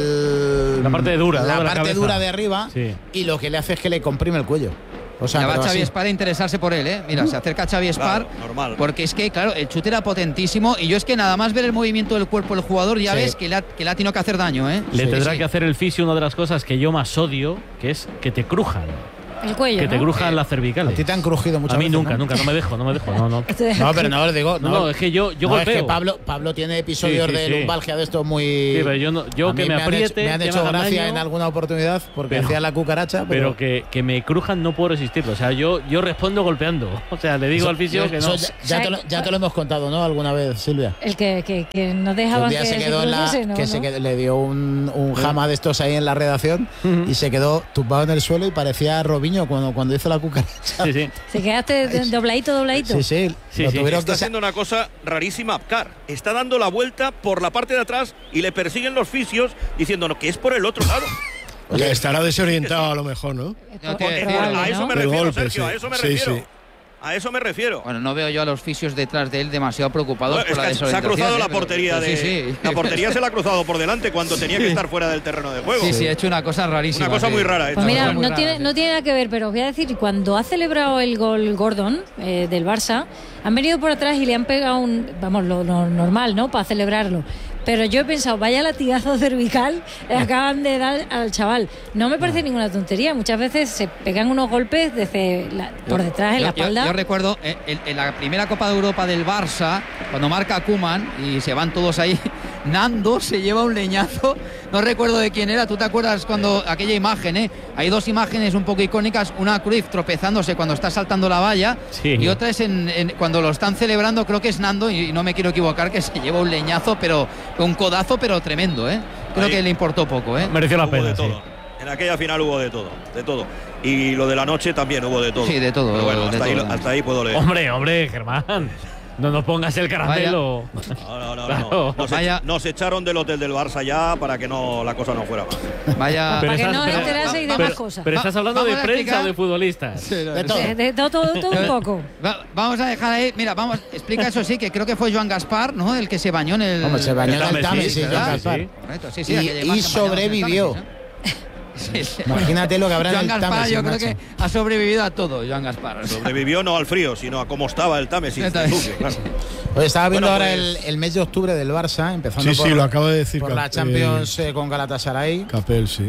el- La parte dura, ¿no? la de la parte cabeza. dura de arriba, Sí. y lo que le hace es que le comprime el cuello. O sea, Ya va pero Xavi así. Espar a interesarse por él, ¿eh? Mira, se acerca Xavi Espar. Claro, normal. Porque es que, claro, el chute era potentísimo. Y yo es que nada más ver el movimiento del cuerpo del jugador, ya Sí. ves que le, ha, que le ha tenido que hacer daño, ¿eh? Le Sí, tendrá sí. que hacer el fisio una de las cosas que yo más odio, que es que te crujan. El cuello, Que te ¿no? crujan las A cervicales. ti te han crujido muchas A mí veces, nunca, ¿no? nunca, no me dejo, no me dejo, no, no. No, pero no, digo, No, no, es que yo, yo no, golpeo. es que Pablo, Pablo tiene episodios Sí, sí, de sí. lumbalgia de estos muy. Sí, pero yo, no, yo A que mí me han hecho- apriete, me han que hecho hagan gracia daño, en alguna oportunidad porque pero- hacía la cucaracha, pero pero, que, que me crujan no puedo resistirlo. O sea, yo, yo respondo golpeando. O sea, le digo al fisio que no. Eso ya, ya te lo, ya te lo hemos contado, ¿no? Alguna vez, Silvia. El que, que, que no Que dejaban un día que se quedó en la. cruzase, ¿no? que se ¿no? quedó- le dio un, un jama de estos ahí en la redacción Ujú. y se quedó tumbado en el suelo y parecía Robinho cuando, cuando hizo la cucaracha. Sí, sí. Se quedaste de- dobladito, dobladito. Sí, sí. Sí, lo sí. tuvieron Está que sa- haciendo una cosa rarísima Apcar. Está dando la vuelta por la parte de atrás y le persiguen los fisios diciendo no, que es por el otro lado. Que estará desorientado a lo mejor, ¿no? No tiene- Probable, a eso ¿no? me De refiero, golpe, Sergio, sí. a eso me Sí, refiero. sí. A eso me refiero. Bueno, no veo yo a los fisios detrás de él demasiado preocupados Bueno, por es la que se ha desorientación. cruzado ¿eh? la Pero- portería pero de. sí, sí. La portería se la ha cruzado por delante cuando tenía que estar fuera del terreno de juego. Sí, sí, ha hecho una cosa rarísima. Una cosa sí. muy rara. Pues esta mira, cosa. muy no rara, tiene, sí. no tiene nada que ver, pero os voy a decir, cuando ha celebrado el gol Gordon eh, del Barça, han venido por atrás y le han pegado un, vamos, lo, lo normal, ¿no? Para celebrarlo. Pero yo he pensado, vaya latigazo cervical le acaban de dar al chaval. No me parece ninguna tontería. Muchas veces se pegan unos golpes desde la- por detrás en Yo- la yo- espalda. Yo, recuerdo eh, en, en la primera Copa de Europa del Barça, cuando marca Koeman y se van todos ahí, Nando se lleva un leñazo. No recuerdo de quién era. ¿Tú te acuerdas cuando aquella imagen, eh? Hay dos imágenes un poco icónicas. Una Cruyff tropezándose cuando está saltando la valla Sí. y otra es en, en- cuando lo están celebrando, creo que es Nando, y no me quiero equivocar, que se lleva un leñazo, pero un codazo, pero tremendo, ¿eh? Creo Ahí. que le importó poco, ¿eh? Mereció la Hubo pena, de sí. todo. En aquella final hubo de todo, de todo. Y lo de la noche también hubo de todo. Sí, de todo, Pero bueno, de hasta, ahí, todo. hasta ahí puedo leer. Hombre, hombre, Germán. No nos pongas el caramelo. No, no, no, Claro. no. Nos, Vaya- echa- nos echaron del hotel del Barça ya para que no la cosa no fuera más. Vaya. Para que estás- no enterase y de pero- más cosas. Pero estás hablando Vamos de a prensa explicar- o de futbolistas. de todo. De, de todo, todo, todo un poco. Va- vamos a dejar ahí, mira, vamos, explica eso sí, que creo que fue Joan Gaspar, ¿no? El que se bañó en el. Hombre, se bañó en el Támesis, Támesis, ¿verdad? Joan Gaspar. Sí. Correcto, sí, sí, Y- aquella y imagen bañados en el sobrevivió. Támesis, ¿eh? Sí, sí. Imagínate lo que habrá en Joan el Gaspar, Támesis, yo creo macho. que ha sobrevivido a todo, Joan Gaspar. Sobrevivió no al frío, sino a cómo estaba el Támesis. El Támesis. sucio, claro. Oye, estaba viendo Bueno, ahora pues- el, el mes de octubre del Barça, empezando Sí, por, sí, lo acabo de decir. por Cap- la Champions eh, con Galatasaray. Capel, sí.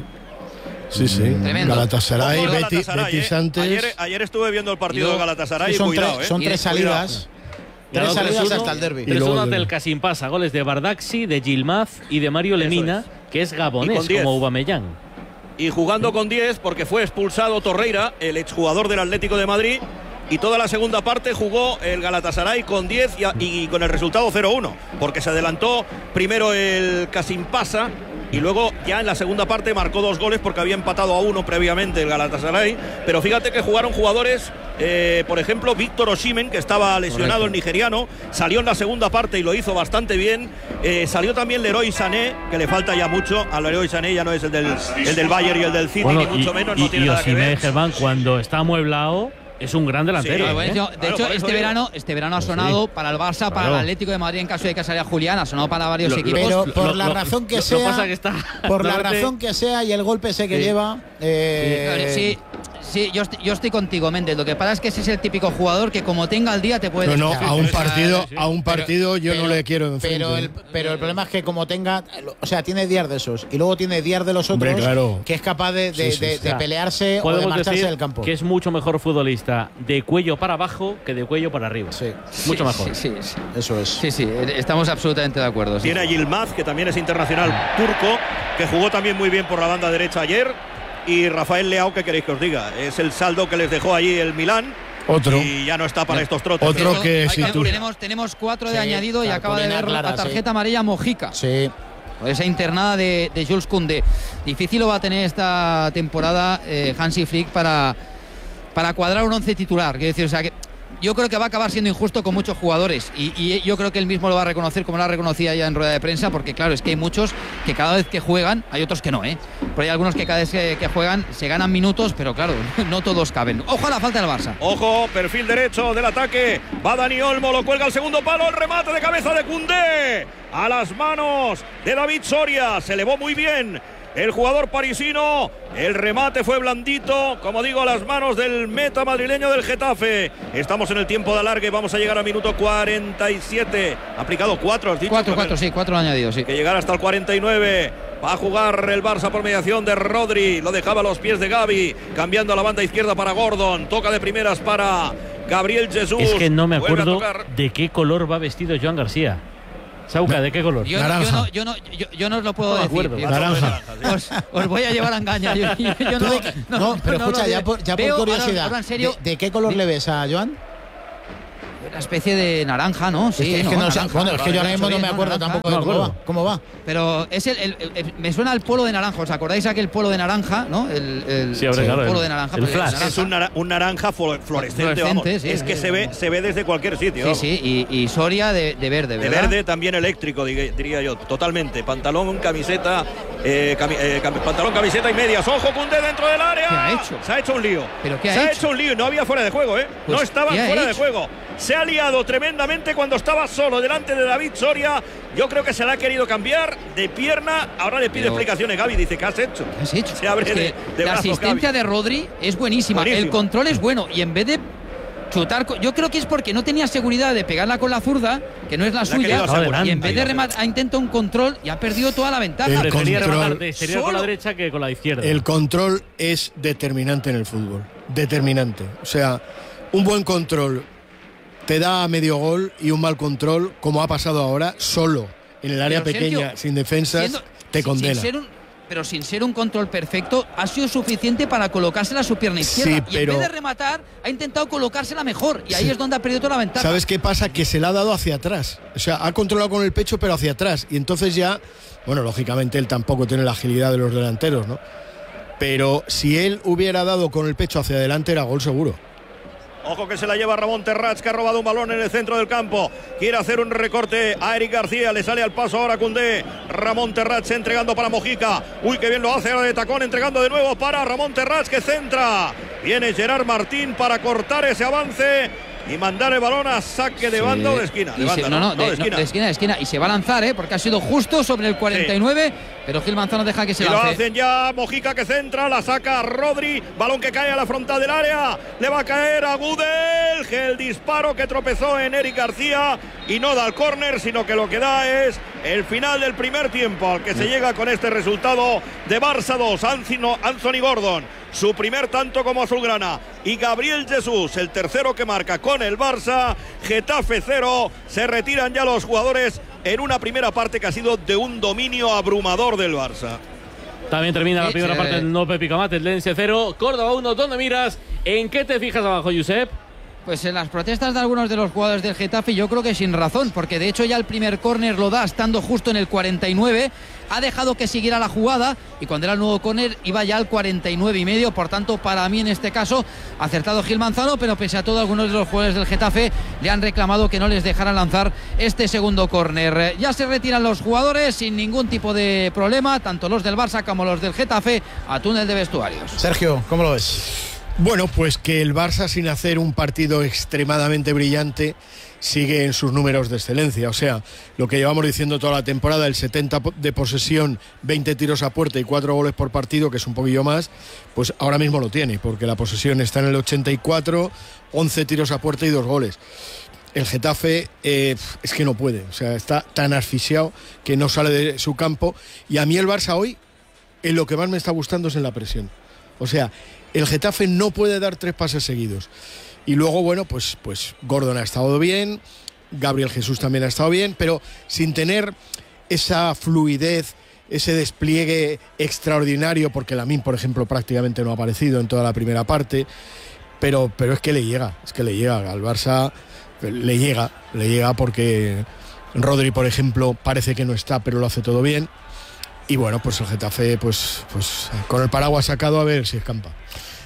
Sí, sí. Tremendo. Galatasaray, Ojo al Betis, Galatasaray, Betis eh. antes. Ayer, ayer estuve viendo el partido Y de luego- Galatasaray y son cuidado, tres, ¿eh? son Y tres cuidado. salidas. Tres salidas hasta el derbi. Y Tres luego uno el del derbi. Casimpasa, goles de Bardaxi, de Gilmaz y de Mario Lemina, que es Y gabonés con diez. como Aubameyang. Y jugando con diez porque fue expulsado Torreira, el exjugador del Atlético de Madrid. Y toda la segunda parte jugó el Galatasaray con diez y, a- y con el resultado cero uno. Porque se adelantó primero el Casimpasa y luego ya en la segunda parte marcó dos goles porque había empatado a uno previamente el Galatasaray. Pero fíjate que jugaron jugadores, eh, por ejemplo, Víctor Osimhen, que estaba lesionado, Correcto. el nigeriano, salió en la segunda parte y lo hizo bastante bien. Eh, salió también Leroy Sané, que le falta ya mucho. A Leroy Sané ya no es el del, el del Bayern y el del City, Bueno, ni mucho y, menos, y, no tiene y nada que Osimhen, ver. Germán, cuando está amueblado, es un gran delantero. Sí, Ah, bueno, ¿eh? yo- de Claro, hecho, por eso este digo. verano, este verano ha Pues sonado sí. para el Barça, para Claro. el Atlético de Madrid en caso de que salga Julián, ha sonado para varios Lo- equipos. Pero Lo- por lo- la lo- razón que lo- sea, lo pasa que está por la normalmente- razón que sea y el golpe ese que Sí. lleva, eh, Sí, sí, yo estoy, yo estoy contigo, Méndez. Lo que pasa es que ese es el típico jugador que como tenga el día te puede No, no, despistar. a un O sea, partido, sí, sí. a un partido yo no pero- le quiero enfrente. pero el, pero el problema es que como tenga, o sea, tiene días de esos y luego tiene días de los otros, Hombre, claro. que es capaz de, de- Sí, sí, de- sí. de pelearse o de Podemos marcharse decir del campo. que es mucho mejor futbolista de cuello para abajo que de cuello para arriba. Sí, Mucho Sí, mejor. Sí, sí, sí. eso es. Sí, sí, estamos absolutamente de acuerdo. sí. Tiene a Yilmaz, que también es internacional turco, que jugó también muy bien por la banda derecha ayer. Y Rafael Leao, ¿qué queréis que os diga? Es el saldo que les dejó allí el Milán. Otro. Y ya no está para estos trotes. Otro Pero que hay si que- tú- tenemos, tenemos cuatro de Sí, añadido y acaba de cartulina ver clara, la tarjeta sí. amarilla Mojica. Sí, Por esa internada de, de Jules Koundé. Difícil lo va a tener esta temporada eh, Hansi Flick para, para cuadrar un once titular. Quiero decir, o sea que yo creo que va a acabar siendo injusto con muchos jugadores y, y yo creo que él mismo lo va a reconocer, como lo ha reconocido ya en rueda de prensa, porque claro, es que hay muchos que cada vez que juegan, hay otros que no, ¿eh? Pero hay algunos que cada vez que, que juegan se ganan minutos, pero claro, no todos caben. Ojo a la falta del Barça. Ojo, perfil derecho del ataque, va Dani Olmo, lo cuelga al segundo palo, el remate de cabeza de Koundé a las manos de David Soria, se elevó muy bien el jugador parisino, el remate fue blandito, como digo, a las manos del meta madrileño del Getafe. Estamos en el tiempo de alargue, vamos a llegar al minuto cuarenta y siete. Aplicado cuatro, has dicho. Cuatro, cuatro, sí, cuatro añadidos, sí. Que llegar hasta el cuarenta y nueve. Va a jugar el Barça por mediación de Rodri, lo dejaba a los pies de Gavi, cambiando a la banda izquierda para Gordon, toca de primeras para Gabriel Jesús. Es que no me acuerdo de qué color va vestido Joan García. Sauca, ¿de qué color? Yo, naranja. Yo no, yo, no, yo, yo no os lo puedo no decir. acuerdo. Naranja. Os, os voy a llevar a engañar. Yo, yo, yo no, no, no, pero no escucha, lo ya por, ya por Veo, curiosidad, ahora, ahora en serio, ¿de, de qué color de, le ves a Joan? Una especie de naranja, ¿no? Sí, es que, es que no, no sé, naranja, bueno, es que yo ahora mismo no bien, me acuerdo naranja. tampoco No de me cómo va, acuerdo. cómo va. Pero es el, el, el- me suena al polo de naranja. ¿Os acordáis aquel polo de naranja, no? El, el, Sí, ahora, claro, polo el- de naranja. el pues, flash. naranja. Es un, nara- un naranja fluorescente, Fluorescente, vamos. sí, es sí, que sí. se ve, se ve desde cualquier sitio. Sí, vamos. sí, y, y Soria de, de verde, De ¿verdad? verde, también eléctrico, diga- diría yo, totalmente. Pantalón, camiseta, eh, cami- eh, cam- pantalón, camiseta y medias. Ojo, Koundé dentro del área. ¿Qué ha hecho? Se ha hecho un lío. ¿Pero qué ha Se ha hecho? hecho un lío. No había fuera de juego, ¿eh? Pues, no estaba ¿qué ha fuera de hecho? juego. Se ha liado tremendamente cuando estaba solo delante de David Soria. Yo creo que se la ha querido cambiar de pierna. Ahora le pide Pero- explicaciones. Gavi dice, ¿qué has hecho? ¿Qué has hecho? Se abre Es que de, de la brazos, asistencia Gavi. de Rodri es buenísima. Buenísima. El control es bueno. Y en vez de chutar, co- yo creo que es porque no tenía seguridad de pegarla con la zurda, que no es la La ha querido suya. asegurar. Y en vez de Ahí va. rematar, ha intentado un control y ha perdido toda la ventaja. El Prefería control- rematar de exterior con la Solo. derecha que con la izquierda. El control es determinante en el fútbol. Determinante. O sea, un buen control te da medio gol y un mal control, como ha pasado ahora, solo en el área Pero, pequeña, Sergio, sin defensas, siendo- te sin- condena. sin ser un- pero sin ser un control perfecto, ha sido suficiente para colocársela a su pierna izquierda. Sí, Y en pero- vez de rematar, ha intentado colocársela mejor. Y ahí Sí. es donde ha perdido toda la ventaja. ¿Sabes qué pasa? Que se la ha dado hacia atrás. O sea, ha controlado con el pecho, pero hacia atrás. Y entonces ya, bueno, lógicamente él tampoco tiene la agilidad de los delanteros, ¿no? Pero si él hubiera dado con el pecho hacia adelante, era gol seguro. Ojo que se la lleva Ramón Terrats, que ha robado un balón en el centro del campo. Quiere hacer un recorte a Eric García. Le sale al paso ahora Koundé. Ramón Terrats entregando para Mojica. Uy, qué bien lo hace ahora de tacón. Entregando de nuevo para Ramón Terrats, que centra. Viene Gerard Martín para cortar ese avance y mandar el balón a saque de banda o de esquina. Y De se- banda, no, no, no, de, de esquina. no, de esquina, de esquina. Y se va a lanzar, ¿eh? Porque ha sido justo sobre el cuarenta y nueve. Pero Gil Manzano deja que se Y lo lance. hacen ya, Mojica que centra, la saca Rodri, balón que cae a la frontal del área, le va a caer a Gudel, que el disparo que tropezó en Eric García y no da el córner, sino que lo que da es el final del primer tiempo, al que se llega con este resultado de Barça dos, Anthony, Anthony Gordon, su primer tanto como azulgrana, y Gabriel Jesús, el tercero que marca con el Barça. Getafe cero, se retiran ya los jugadores en una primera parte que ha sido de un dominio abrumador del Barça. También termina la Sí, primera sí. parte del No Pepi Camate, el Lense cero, Córdoba uno. ¿Dónde miras? ¿En qué te fijas abajo, Josep? Pues en las protestas de algunos de los jugadores del Getafe, yo creo que sin razón, porque de hecho ya el primer córner lo da estando justo en el cuarenta y nueve, ha dejado que siguiera la jugada y cuando era el nuevo córner iba ya al cuarenta y nueve y medio, por tanto para mí en este caso acertado Gil Manzano, pero pese a todo algunos de los jugadores del Getafe le han reclamado que no les dejaran lanzar este segundo córner. Ya se retiran los jugadores sin ningún tipo de problema, tanto los del Barça como los del Getafe, a túnel de vestuarios. Sergio, ¿cómo lo ves? Bueno, pues que el Barça, sin hacer un partido extremadamente brillante, sigue en sus números de excelencia. O sea, lo que llevamos diciendo toda la temporada, el setenta de posesión, veinte tiros a puerta y cuatro goles por partido, que es un poquillo más, pues ahora mismo lo tiene, porque la posesión está en el ochenta y cuatro, once tiros a puerta y dos goles. El Getafe eh, es que no puede, o sea, está tan asfixiado que no sale de su campo. Y a mí el Barça hoy, en lo que más me está gustando es en la presión. O sea, el Getafe no puede dar tres pases seguidos. Y luego, bueno, pues, pues Gordon ha estado bien, Gabriel Jesús también ha estado bien, pero sin tener esa fluidez, ese despliegue extraordinario, porque Lamine, por ejemplo, prácticamente no ha aparecido en toda la primera parte, pero, pero es que le llega, es que le llega al Barça, le llega, le llega porque Rodri, por ejemplo, parece que no está, pero lo hace todo bien. Y bueno, pues el Getafe, pues, pues con el paraguas sacado, a ver si escampa.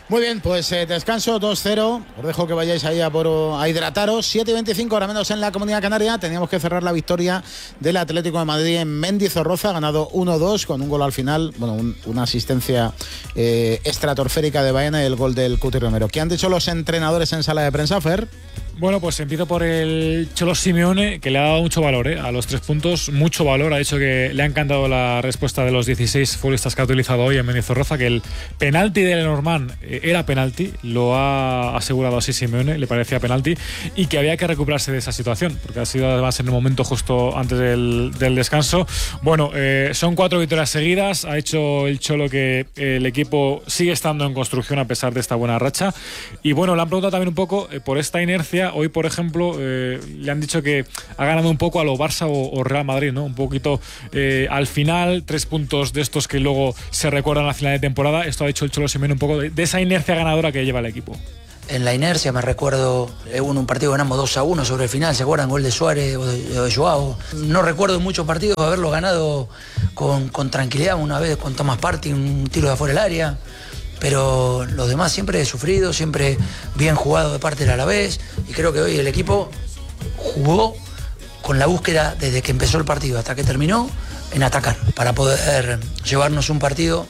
Muy bien, pues eh, descanso dos cero. Os dejo que vayáis ahí a, por, a hidrataros. siete y veinticinco, ahora menos en la Comunidad Canaria. Teníamos que cerrar la victoria del Atlético de Madrid en Mendizorroza. Ganado uno dos con un gol al final. Bueno, un, una asistencia eh, estratosférica de Baena y el gol del Cuti Romero. ¿Qué han dicho los entrenadores en sala de prensa, Fer? Bueno, pues empiezo por el Cholo Simeone, que le ha dado mucho valor ¿eh? a los tres puntos, mucho valor. Ha dicho que le ha encantado la respuesta de los dieciséis futbolistas que ha utilizado hoy en Mendizorroza, que el penalti de Lenormand era penalti, lo ha asegurado así Simeone, le parecía penalti, y que había que recuperarse de esa situación, porque ha sido además en el momento justo antes del, del descanso. Bueno, eh, son cuatro victorias seguidas, ha hecho el Cholo que eh, el equipo sigue estando en construcción a pesar de esta buena racha, y bueno, le han preguntado también un poco eh, por esta inercia. Hoy, por ejemplo, eh, le han dicho que ha ganado un poco a lo Barça o, o Real Madrid, ¿no? Un poquito eh, al final, tres puntos de estos que luego se recuerdan a la final de temporada. Esto ha dicho el Cholo Simeone un poco de, de esa inercia ganadora que lleva el equipo. En la inercia me recuerdo, en un partido ganamos dos a uno sobre el final, ¿se acuerdan? Gol de Suárez o de, de Joao. No recuerdo muchos partidos haberlo ganado con, con tranquilidad, una vez con Thomas Partey, un tiro de afuera del área. Pero los demás siempre he sufrido, siempre bien jugado de parte del Alavés, y creo que hoy el equipo jugó con la búsqueda desde que empezó el partido hasta que terminó en atacar, para poder llevarnos un partido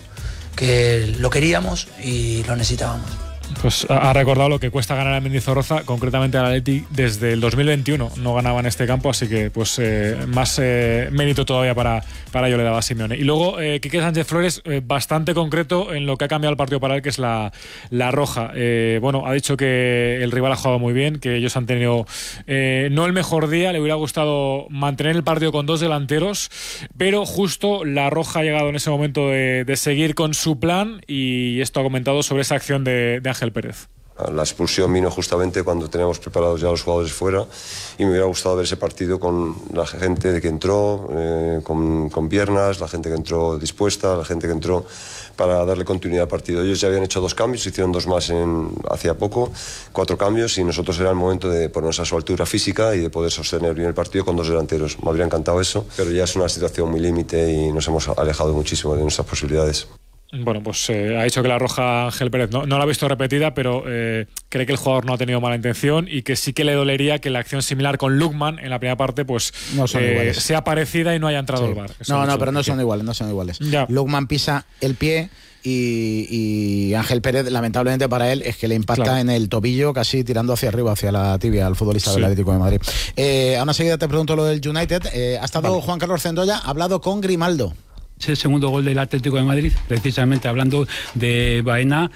que lo queríamos y lo necesitábamos. Pues ha recordado lo que cuesta ganar a Mendizorroza, concretamente al Atleti desde el dos mil veintiuno no ganaba en este campo, así que pues eh, más eh, mérito todavía para, para ello le daba Simeone. Y luego eh, Quique Sánchez Flores, eh, bastante concreto en lo que ha cambiado el partido para él, que es la, la roja. Eh, bueno, ha dicho que el rival ha jugado muy bien, que ellos han tenido eh, no el mejor día, le hubiera gustado mantener el partido con dos delanteros, pero justo la roja ha llegado en ese momento de, de seguir con su plan, y esto ha comentado sobre esa acción de, de Ángel Pérez. La expulsión vino justamente cuando teníamos preparados ya los jugadores fuera, y me hubiera gustado ver ese partido con la gente que entró eh, con, con piernas, la gente que entró dispuesta, la gente que entró para darle continuidad al partido. Ellos ya habían hecho dos cambios, hicieron dos más en, hacía poco, cuatro cambios, y nosotros era el momento de ponernos a su altura física y de poder sostener bien el partido con dos delanteros. Me habría encantado eso, pero ya es una situación muy límite y nos hemos alejado muchísimo de nuestras posibilidades. Bueno, pues eh, ha dicho que la roja Ángel Pérez no, no la ha visto repetida, pero eh, cree que el jugador no ha tenido mala intención y que sí que le dolería que la acción similar con Lukman en la primera parte pues no son eh, sea parecida y no haya entrado sí. el V A R. Eso no, no, pero no son iguales, no son iguales. Ya. Lukman pisa el pie y, y Ángel Pérez, lamentablemente para él, es que le impacta claro. en el tobillo, casi tirando hacia arriba, hacia la tibia, al futbolista sí. del Atlético de Madrid. Eh, a una seguida te pregunto lo del United. Eh, ha estado vale. Juan Carlos Zendoya, ha hablado con Grimaldo. Es el segundo gol del Atlético de Madrid, precisamente hablando de Baena,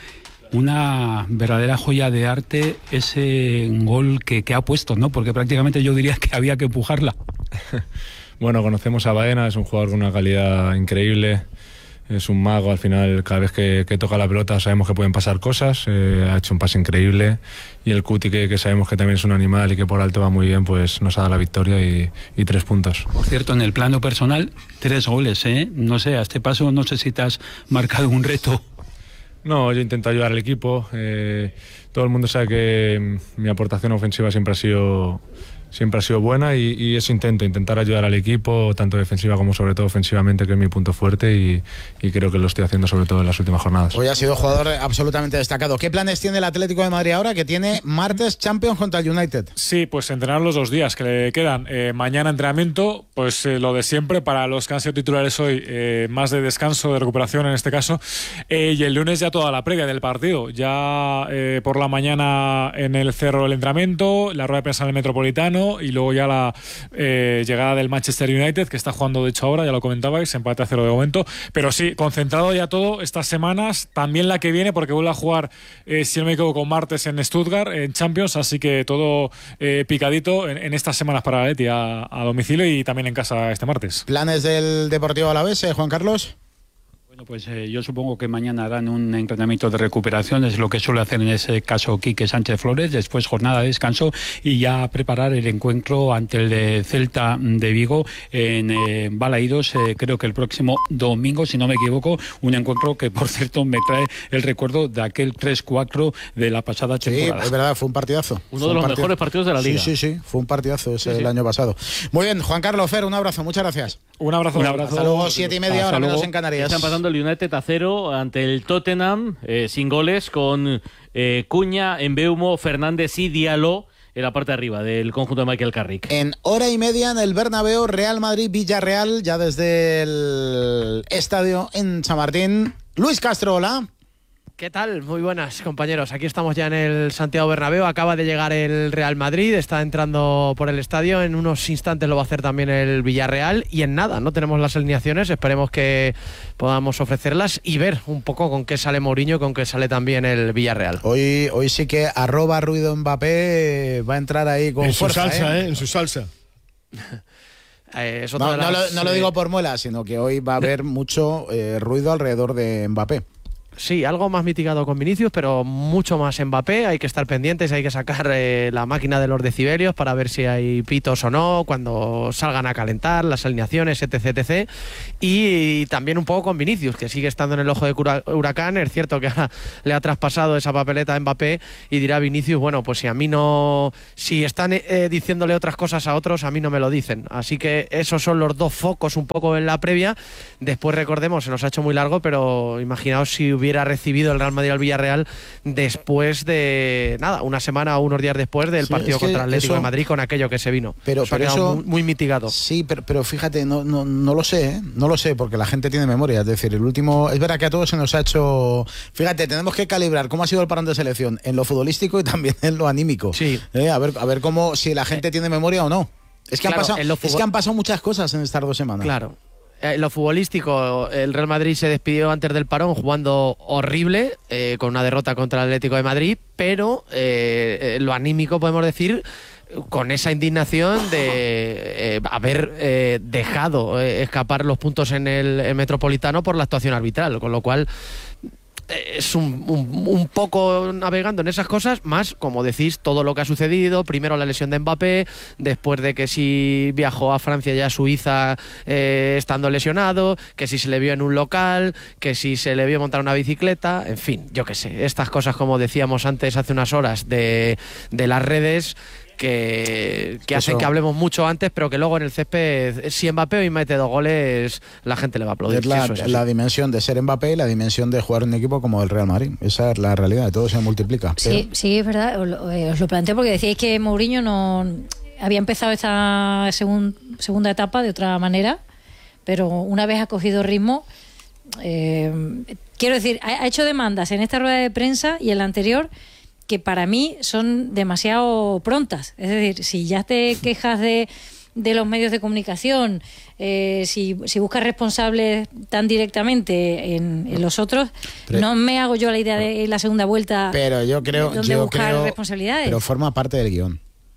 una verdadera joya de arte ese gol que, que ha puesto, ¿no? Porque prácticamente yo diría que había que empujarla. Bueno, conocemos a Baena, es un jugador con una calidad increíble, es un mago, al final cada vez que, que toca la pelota sabemos que pueden pasar cosas, eh, ha hecho un pase increíble, y el Cuti, que, que sabemos que también es un animal y que por alto va muy bien, pues nos ha dado la victoria y, y tres puntos. Por cierto, en el plano personal, tres goles, ¿eh? No sé, a este paso no sé si te has marcado un reto. No, yo intento ayudar al equipo, eh, todo el mundo sabe que mi aportación ofensiva siempre ha sido... siempre ha sido buena y, y eso intento, intentar ayudar al equipo, tanto defensiva como sobre todo ofensivamente, que es mi punto fuerte, y, y creo que lo estoy haciendo sobre todo en las últimas jornadas. Hoy ha sido jugador absolutamente destacado. ¿Qué planes tiene el Atlético de Madrid ahora, que tiene martes Champions contra el United? Sí, pues entrenar los dos días que le quedan. Eh, mañana entrenamiento, pues eh, lo de siempre, para los que han sido titulares hoy, eh, más de descanso, de recuperación en este caso, eh, y el lunes ya toda la previa del partido. Ya eh, por la mañana en el Cerro el entrenamiento, la rueda de prensa en el Metropolitano, y luego ya la eh, llegada del Manchester United, que está jugando de hecho ahora, ya lo comentabais, empate a cero de momento, pero sí, concentrado ya todo estas semanas, también la que viene, porque vuelve a jugar, eh, si no me equivoco, martes en Stuttgart, en Champions, así que todo eh, picadito en, en estas semanas para Leti, a, a domicilio y también en casa este martes. ¿Planes del Deportivo Alavés, eh, Juan Carlos? Bueno, pues eh, yo supongo que mañana harán un entrenamiento de recuperación, es lo que suele hacer en ese caso Quique Sánchez Flores, después jornada de descanso y ya preparar el encuentro ante el de Celta de Vigo en eh, Balaídos, eh, creo que el próximo domingo, si no me equivoco, un encuentro que por cierto me trae el recuerdo de aquel tres cuatro de la pasada temporada. Sí, es verdad, fue un partidazo. Uno fue de los partido... mejores partidos de la liga. Sí, sí, sí, fue un partidazo ese sí, sí. el año pasado. Muy bien, Juan Carlos Fer, un abrazo, muchas gracias. Un abrazo. Un abrazo. Hasta luego, siete y media, ahora menos en Canarias. Están pasando el el United a cero ante el Tottenham, eh, sin goles, con eh, Cuña, Mbeumo, Fernández y Diallo en la parte de arriba del conjunto de Michael Carrick. En hora y media en el Bernabéu, Real Madrid-Villarreal, ya desde el estadio en Chamartín. Luis Castro, hola. ¿Qué tal? Muy buenas, compañeros. Aquí estamos ya en el Santiago Bernabéu. Acaba de llegar el Real Madrid, está entrando por el estadio. En unos instantes lo va a hacer también el Villarreal. Y en nada, no tenemos las alineaciones. Esperemos que podamos ofrecerlas y ver un poco con qué sale Mourinho, con qué sale también el Villarreal. Hoy, hoy sí que arroba ruido Mbappé va a entrar ahí con en fuerza. Su salsa, ¿eh? ¿eh? En su salsa. Eh, es no, las, no, lo, no lo digo por muela, sino que hoy va a haber mucho eh, ruido alrededor de Mbappé. Sí, algo más mitigado con Vinicius, pero mucho más Mbappé. Hay que estar pendientes, hay que sacar eh, la máquina de los decibelios para ver si hay pitos o no, cuando salgan a calentar, las alineaciones, etc, etcétera. Y, y también un poco con Vinicius, que sigue estando en el ojo de huracán. Es cierto que ahora le ha traspasado esa papeleta a Mbappé y dirá Vinicius, bueno, pues si a mí no... Si están eh, diciéndole otras cosas a otros, a mí no me lo dicen. Así que esos son los dos focos un poco en la previa. Después, recordemos, se nos ha hecho muy largo, pero imaginaos si hubiera recibido el Real Madrid al Villarreal después de, nada, una semana o unos días después del sí, partido es que contra Atlético eso, de Madrid con aquello que se vino. Pero, eso pero ha quedado eso, muy, muy mitigado. Sí, pero, pero fíjate, no, no, no lo sé, ¿eh? No lo sé, porque la gente tiene memoria. Es decir, el último, es verdad que a todos se nos ha hecho... Fíjate, tenemos que calibrar cómo ha sido el parón de selección en lo futbolístico y también en lo anímico. Sí. ¿Eh? A ver, a ver cómo, si la gente tiene memoria o no. Es que, claro, han pasado, es que han pasado muchas cosas en estas dos semanas. Claro. En lo futbolístico, el Real Madrid se despidió antes del parón jugando horrible, eh, con una derrota contra el Atlético de Madrid, pero eh, lo anímico podemos decir con esa indignación de eh, haber eh, dejado eh, escapar los puntos en el, el Metropolitano por la actuación arbitral, con lo cual es un, un, un poco navegando en esas cosas, más, como decís, todo lo que ha sucedido. Primero la lesión de Mbappé, después de que si viajó a Francia y a Suiza eh, estando lesionado, que si se le vio en un local, que si se le vio montar una bicicleta, en fin, yo qué sé, estas cosas, como decíamos antes hace unas horas, de, de las redes, que, que hacen que hablemos mucho antes, pero que luego en el césped, si Mbappé hoy mete dos goles, la gente le va a aplaudir. Es la, eso es la dimensión de ser Mbappé y la dimensión de jugar en un equipo como el Real Madrid. Esa es la realidad, todo se multiplica. Sí, pero... sí, es verdad, os lo, eh, os lo planteo porque decíais que Mourinho no había empezado esta segun, segunda etapa de otra manera, pero una vez ha cogido ritmo, eh, quiero decir, ha, ha hecho demandas en esta rueda de prensa y en la anterior que para mí son demasiado prontas. Es decir, si ya te quejas de, de los medios de comunicación, eh, si, si buscas responsables tan directamente en, en los otros, pero, no me hago yo la idea de la segunda vuelta. Pero yo creo, donde yo buscar creo, responsabilidades. Pero forma parte del guión.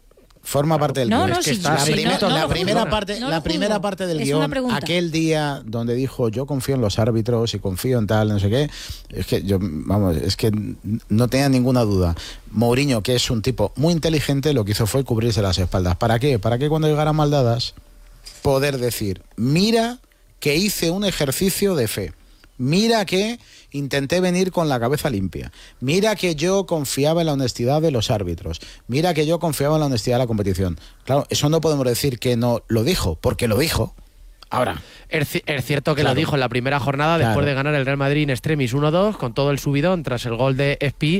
Forma parte del no, guión. No, es que sí, la, sí, primer, no, no la primera juzgo, parte, no la primera juzgo. parte del Es guión, una aquel día donde dijo yo confío en los árbitros y confío en tal, no sé qué, es que yo, vamos, es que no tenía ninguna duda. Mourinho, que es un tipo muy inteligente, lo que hizo fue cubrirse las espaldas. ¿Para qué? Para que cuando llegaran maldadas poder decir, mira que hice un ejercicio de fe. Mira que intenté venir con la cabeza limpia. Mira que yo confiaba en la honestidad de los árbitros. Mira que yo confiaba en la honestidad de la competición. Claro, eso no podemos decir que no lo dijo, porque lo dijo. Ahora, es, es cierto que claro. lo dijo en la primera jornada, después Claro. de ganar el Real Madrid in extremis uno dos, con todo el subidón tras el gol de Espi,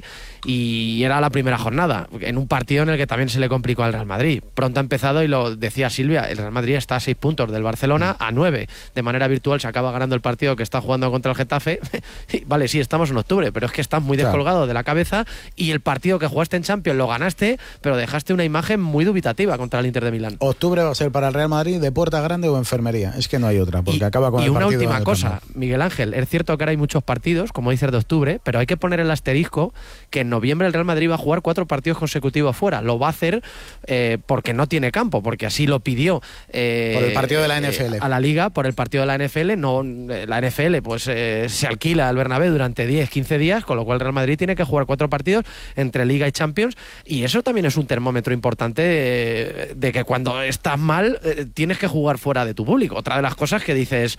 y era la primera jornada, en un partido en el que también se le complicó al Real Madrid. Pronto ha empezado, y lo decía Silvia, el Real Madrid está a seis puntos del Barcelona, a nueve. De manera virtual se acaba ganando el partido que está jugando contra el Getafe. Vale, sí, estamos en octubre, pero es que estás muy descolgado claro. de la cabeza, y el partido que jugaste en Champions lo ganaste, pero dejaste una imagen muy dubitativa contra el Inter de Milán. Octubre va a ser para el Real Madrid de puerta grande o enfermería. Es que no hay otra, porque y, acaba con y el una partido última cosa, Miguel Ángel, es cierto que ahora hay muchos partidos, como dices, de octubre, pero hay que poner el asterisco que en noviembre el Real Madrid va a jugar cuatro partidos consecutivos fuera. Lo va a hacer eh, porque no tiene campo, porque así lo pidió eh, por el partido de la N F L eh, a la Liga, por el partido de la N F L. No, la N F L pues eh, se alquila al Bernabéu durante diez, quince días, con lo cual el Real Madrid tiene que jugar cuatro partidos entre Liga y Champions, y eso también es un termómetro importante de, de que cuando estás mal eh, tienes que jugar fuera de tu público. Otra de las cosas que dices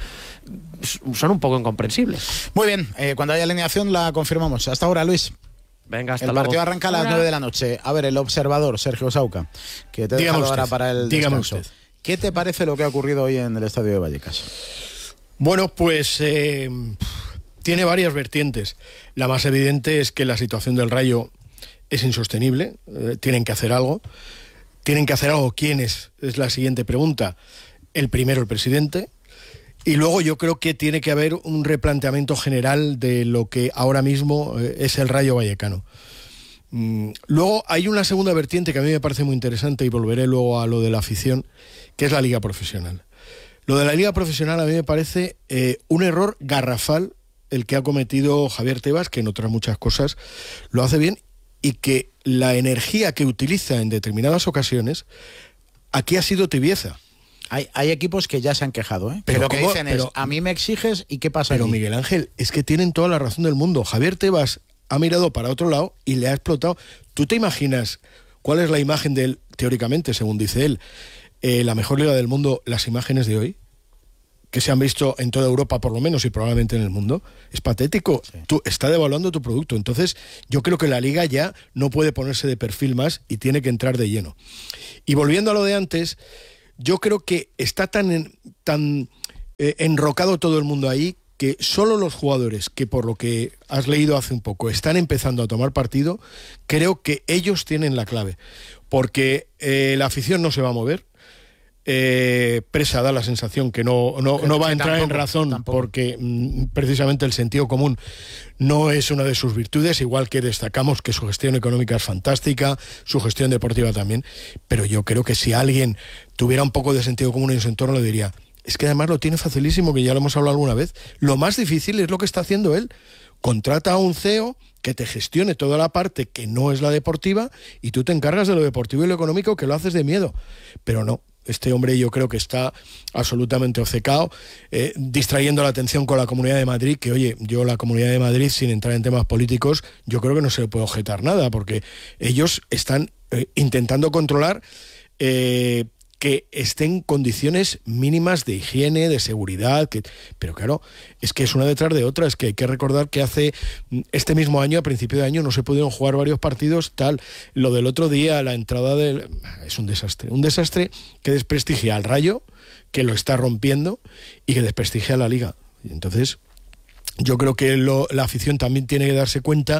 son un poco incomprensibles. Muy bien, eh, cuando haya alineación la confirmamos. Hasta ahora, Luis. Venga, hasta el luego. partido arranca a las nueve de la noche. A ver, el observador, Sergio Sauca, que te he dejado ahora para el Dígame descanso. usted. ¿Qué te parece lo que ha ocurrido hoy en el estadio de Vallecas? Bueno, pues eh, tiene varias vertientes. La más evidente es que la situación del Rayo es insostenible, eh, tienen que hacer algo. ¿Tienen que hacer algo quiénes? Es la siguiente pregunta. El primero, el presidente. Y luego yo creo que tiene que haber un replanteamiento general de lo que ahora mismo eh, es el Rayo Vallecano. Mm, luego hay una segunda vertiente que a mí me parece muy interesante, y volveré luego a lo de la afición, que es la liga profesional. Lo de la liga profesional a mí me parece eh, un error garrafal el que ha cometido Javier Tebas, que en otras muchas cosas lo hace bien, y que la energía que utiliza en determinadas ocasiones aquí ha sido tibieza. Hay, hay equipos que ya se han quejado, ¿eh? Pero que lo que ¿cómo? dicen Pero- es, a mí me exiges y ¿qué pasa Pero allí? Miguel Ángel, es que tienen toda la razón del mundo. Javier Tebas ha mirado para otro lado y le ha explotado. ¿Tú te imaginas cuál es la imagen de él, teóricamente, según dice él, eh, la mejor liga del mundo, las imágenes de hoy? Que se han visto en toda Europa, por lo menos, y probablemente en el mundo. Es patético. Sí. Tú está devaluando tu producto. Entonces, yo creo que la liga ya no puede ponerse de perfil más y tiene que entrar de lleno. Y volviendo a lo de antes, yo creo que está tan, en, tan eh, enrocado todo el mundo ahí que solo los jugadores que, por lo que has leído hace un poco, están empezando a tomar partido, creo que ellos tienen la clave. Porque eh, la afición no se va a mover. Eh, Presa da la sensación que no, no, no va a entrar tampoco, en razón tampoco. Porque mm, precisamente el sentido común no es una de sus virtudes, igual que destacamos que su gestión económica es fantástica, su gestión deportiva también, pero yo creo que si alguien tuviera un poco de sentido común en su entorno le diría, es que además lo tiene facilísimo, que ya lo hemos hablado alguna vez. Lo más difícil es lo que está haciendo él. Contrata a un C E O que te gestione toda la parte que no es la deportiva y tú te encargas de lo deportivo y lo económico, que lo haces de miedo, pero no. Este hombre yo creo que está absolutamente obcecado, eh, distrayendo la atención con la Comunidad de Madrid, que oye, yo la Comunidad de Madrid, sin entrar en temas políticos, yo creo que no se le puede objetar nada, porque ellos están eh, intentando controlar eh, que estén condiciones mínimas de higiene, de seguridad, que, pero claro, es que es una detrás de otra. Es que hay que recordar que hace este mismo año, a principio de año, no se pudieron jugar varios partidos, tal. Lo del otro día, la entrada del... es un desastre, un desastre que desprestigia al Rayo, que lo está rompiendo, y que desprestigia a la Liga. Y entonces, yo creo que lo, la afición también tiene que darse cuenta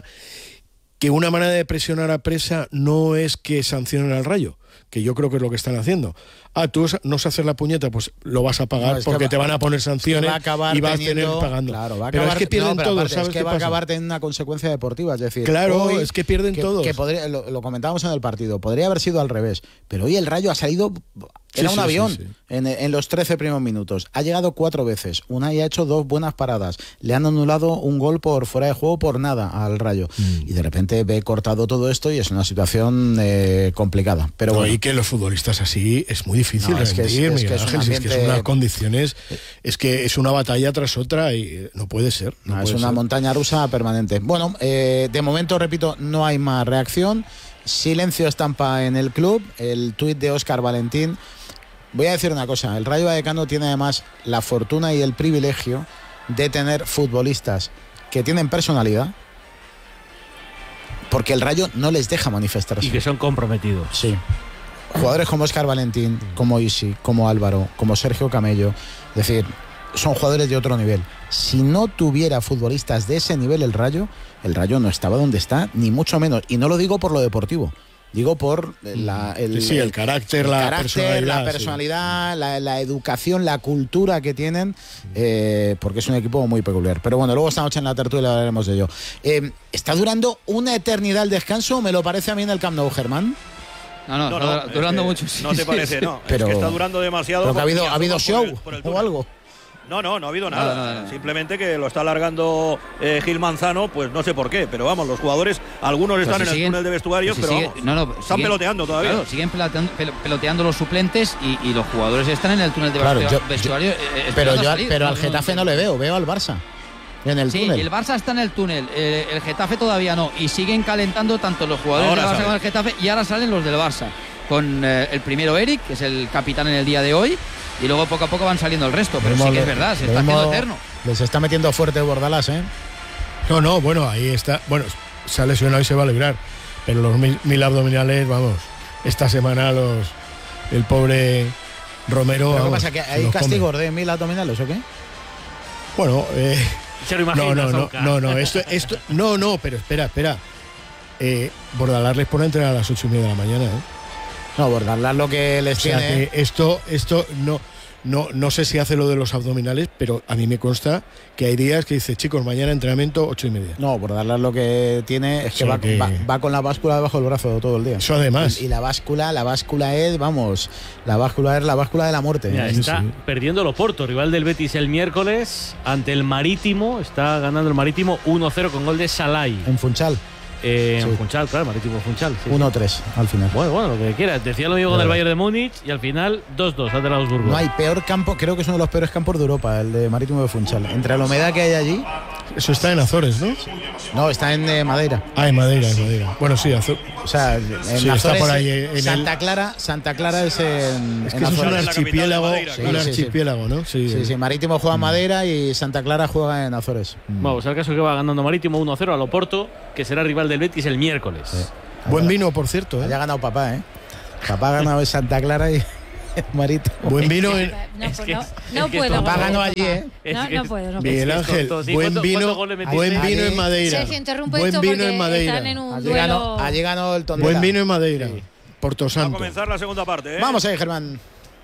que una manera de presionar a Presa no es que sancionen al Rayo, que yo creo que es lo que están haciendo. Ah, tú no sabes hacer la puñeta, pues lo vas a pagar, no, porque va, te van a poner sanciones va a y vas teniendo, a tener pagando. Claro, va a pero acabar, es que pierden no, todos, aparte, ¿sabes es que qué va pasa? a acabar teniendo una consecuencia deportiva, es decir, claro, hoy, es que pierden que, todos. Que podría, lo, lo comentábamos en el partido, podría haber sido al revés, pero hoy el Rayo ha salido... Era sí, un sí, avión sí, sí. En, en los trece primeros minutos. Ha llegado cuatro veces. Una y ha hecho dos buenas paradas. Le han anulado un gol por fuera de juego por nada al Rayo. Mm. Y de repente ve cortado todo esto y es una situación eh, complicada. Pero no, bueno. Y que los futbolistas así es muy difícil no, es que es, rendir, es, que es, Ángel, ambiente... es que son unas condiciones, es que es una batalla tras otra y no puede ser. No no, puede es una ser. montaña rusa permanente. Bueno, eh, de momento, repito, no hay más reacción. Silencio estampa en el club. El tuit de Óscar Valentín. Voy a decir una cosa, el Rayo Vallecano tiene además la fortuna y el privilegio de tener futbolistas que tienen personalidad, porque el Rayo no les deja manifestarse. Y que son comprometidos. Sí. Jugadores como Óscar Valentín, como Isi, como Álvaro, como Sergio Camello, es decir, son jugadores de otro nivel. Si no tuviera futbolistas de ese nivel el Rayo, el Rayo no estaba donde está, ni mucho menos. Y no lo digo por lo deportivo. Digo por la, el, sí, sí, el carácter, el la carácter, personalidad, la, personalidad sí. la, la educación, la cultura que tienen, eh, porque es un equipo muy peculiar. Pero bueno, luego esta noche en la tertulia hablaremos de ello. Eh, ¿Está durando una eternidad el descanso? ¿Me lo parece a mí en el Camp Nou, Germán? No, no, no, no no durando es que mucho. Sí, no te parece, sí, no. Pero, es que está durando demasiado. Pero que ha habido, ha habido show por el, por el o algo. No, no, no ha habido nada. No, no, no. Simplemente que lo está alargando eh, Gil Manzano, pues no sé por qué. Pero vamos, los jugadores, algunos están pues si en siguen, el túnel de vestuarios, pues si pero sigue, vamos, no, no, están siguen, peloteando todavía. Claro, siguen peloteando, peloteando los suplentes y, y los jugadores están en el túnel de claro, yo, vestuario. Yo, eh, pero yo, salir. pero no, al Getafe no, no, no le veo, veo al Barça. En el sí, túnel. el Barça está en el túnel, eh, el Getafe todavía no. Y siguen calentando tanto los jugadores ahora del Barça sale. como el Getafe, y ahora salen los del Barça. Con eh, el primero Eric, que es el capitán en el día de hoy, y luego poco a poco van saliendo el resto. Pero sí que es verdad, se está haciendo eterno. Les está metiendo fuerte Bordalás, ¿eh? No, no, bueno, ahí está. Bueno, se ha lesionado y se va a librar. Pero los mil, mil abdominales, vamos, esta semana los el pobre Romero. ¿Pero vamos, qué pasa? ¿Que hay castigos de mil abdominales o qué? Bueno, eh, Se lo imagina, no, no, no, Soca. no, no, esto, esto, no, no, pero espera, espera. Eh, Bordalas les pone a entrenar a las ocho y media de la mañana, ¿eh? No, Bordalas lo que les O sea tiene. que esto, esto no, no, no sé si hace lo de los abdominales, pero a mí me consta que hay días que dice, chicos, mañana entrenamiento ocho y media. No, Bordalas lo que tiene es que, O sea va, que- va- va con la báscula debajo del brazo todo el día. Eso además. Y, y la báscula, la báscula es, vamos, la báscula es la báscula de la muerte. Mira, Sí, está sí. perdiendo el Oporto, rival del Betis el miércoles ante el Marítimo. Está ganando el Marítimo uno cero con gol de Salai. En Funchal, Eh, Sí. En Funchal, claro, Marítimo Funchal. sí, sí. uno tres al final. Bueno, bueno, lo que quieras. Decía lo mismo con el Claro. Bayern de Múnich y al final dos dos ante el Augsburgo. No hay peor campo, creo que es uno de los peores campos de Europa, el de Marítimo de Funchal. Entre la humedad que hay allí, Eso está en Azores, ¿no? no, está en eh, Madeira. Ah, en Madeira, en Madeira. Bueno, sí, Azores. O sea, en Sí, está Azores, por ahí, en el- Santa Clara, Santa Clara es en, Es en que eso es un Azores. la archipiélago, capital de Madeira, un claro. Sí, sí, sí. archipiélago, ¿no? Sí, Sí, sí, Marítimo juega en Madeira y Santa Clara juega en Azores. Vamos, al caso que va ganando Marítimo uno cero al Oporto, que será rival del Betis el miércoles. Buen vino, por cierto, Haya ¿eh? ganado papá, ¿eh? Papá ha ganado en Santa Clara y Marítimo. Buen vino en No, Es que no, es- no es que puedo. esto- Papá ganó papá. allí, ¿eh? Es No, que no es- puedo, no Miguel puedo. Ángel, tonto. Sí, buen ¿cuánto- vino, cuántos goles metiste? buen vino Allí- en Madeira. Sergio, interrumpe Buen esto vino porque en Madeira. están en un Allí duelo. ganó, allí ganó el Tondela. Buen vino en Madeira. Porto Va a Santo. comenzar la segunda parte, ¿eh? Vamos ahí, Germán.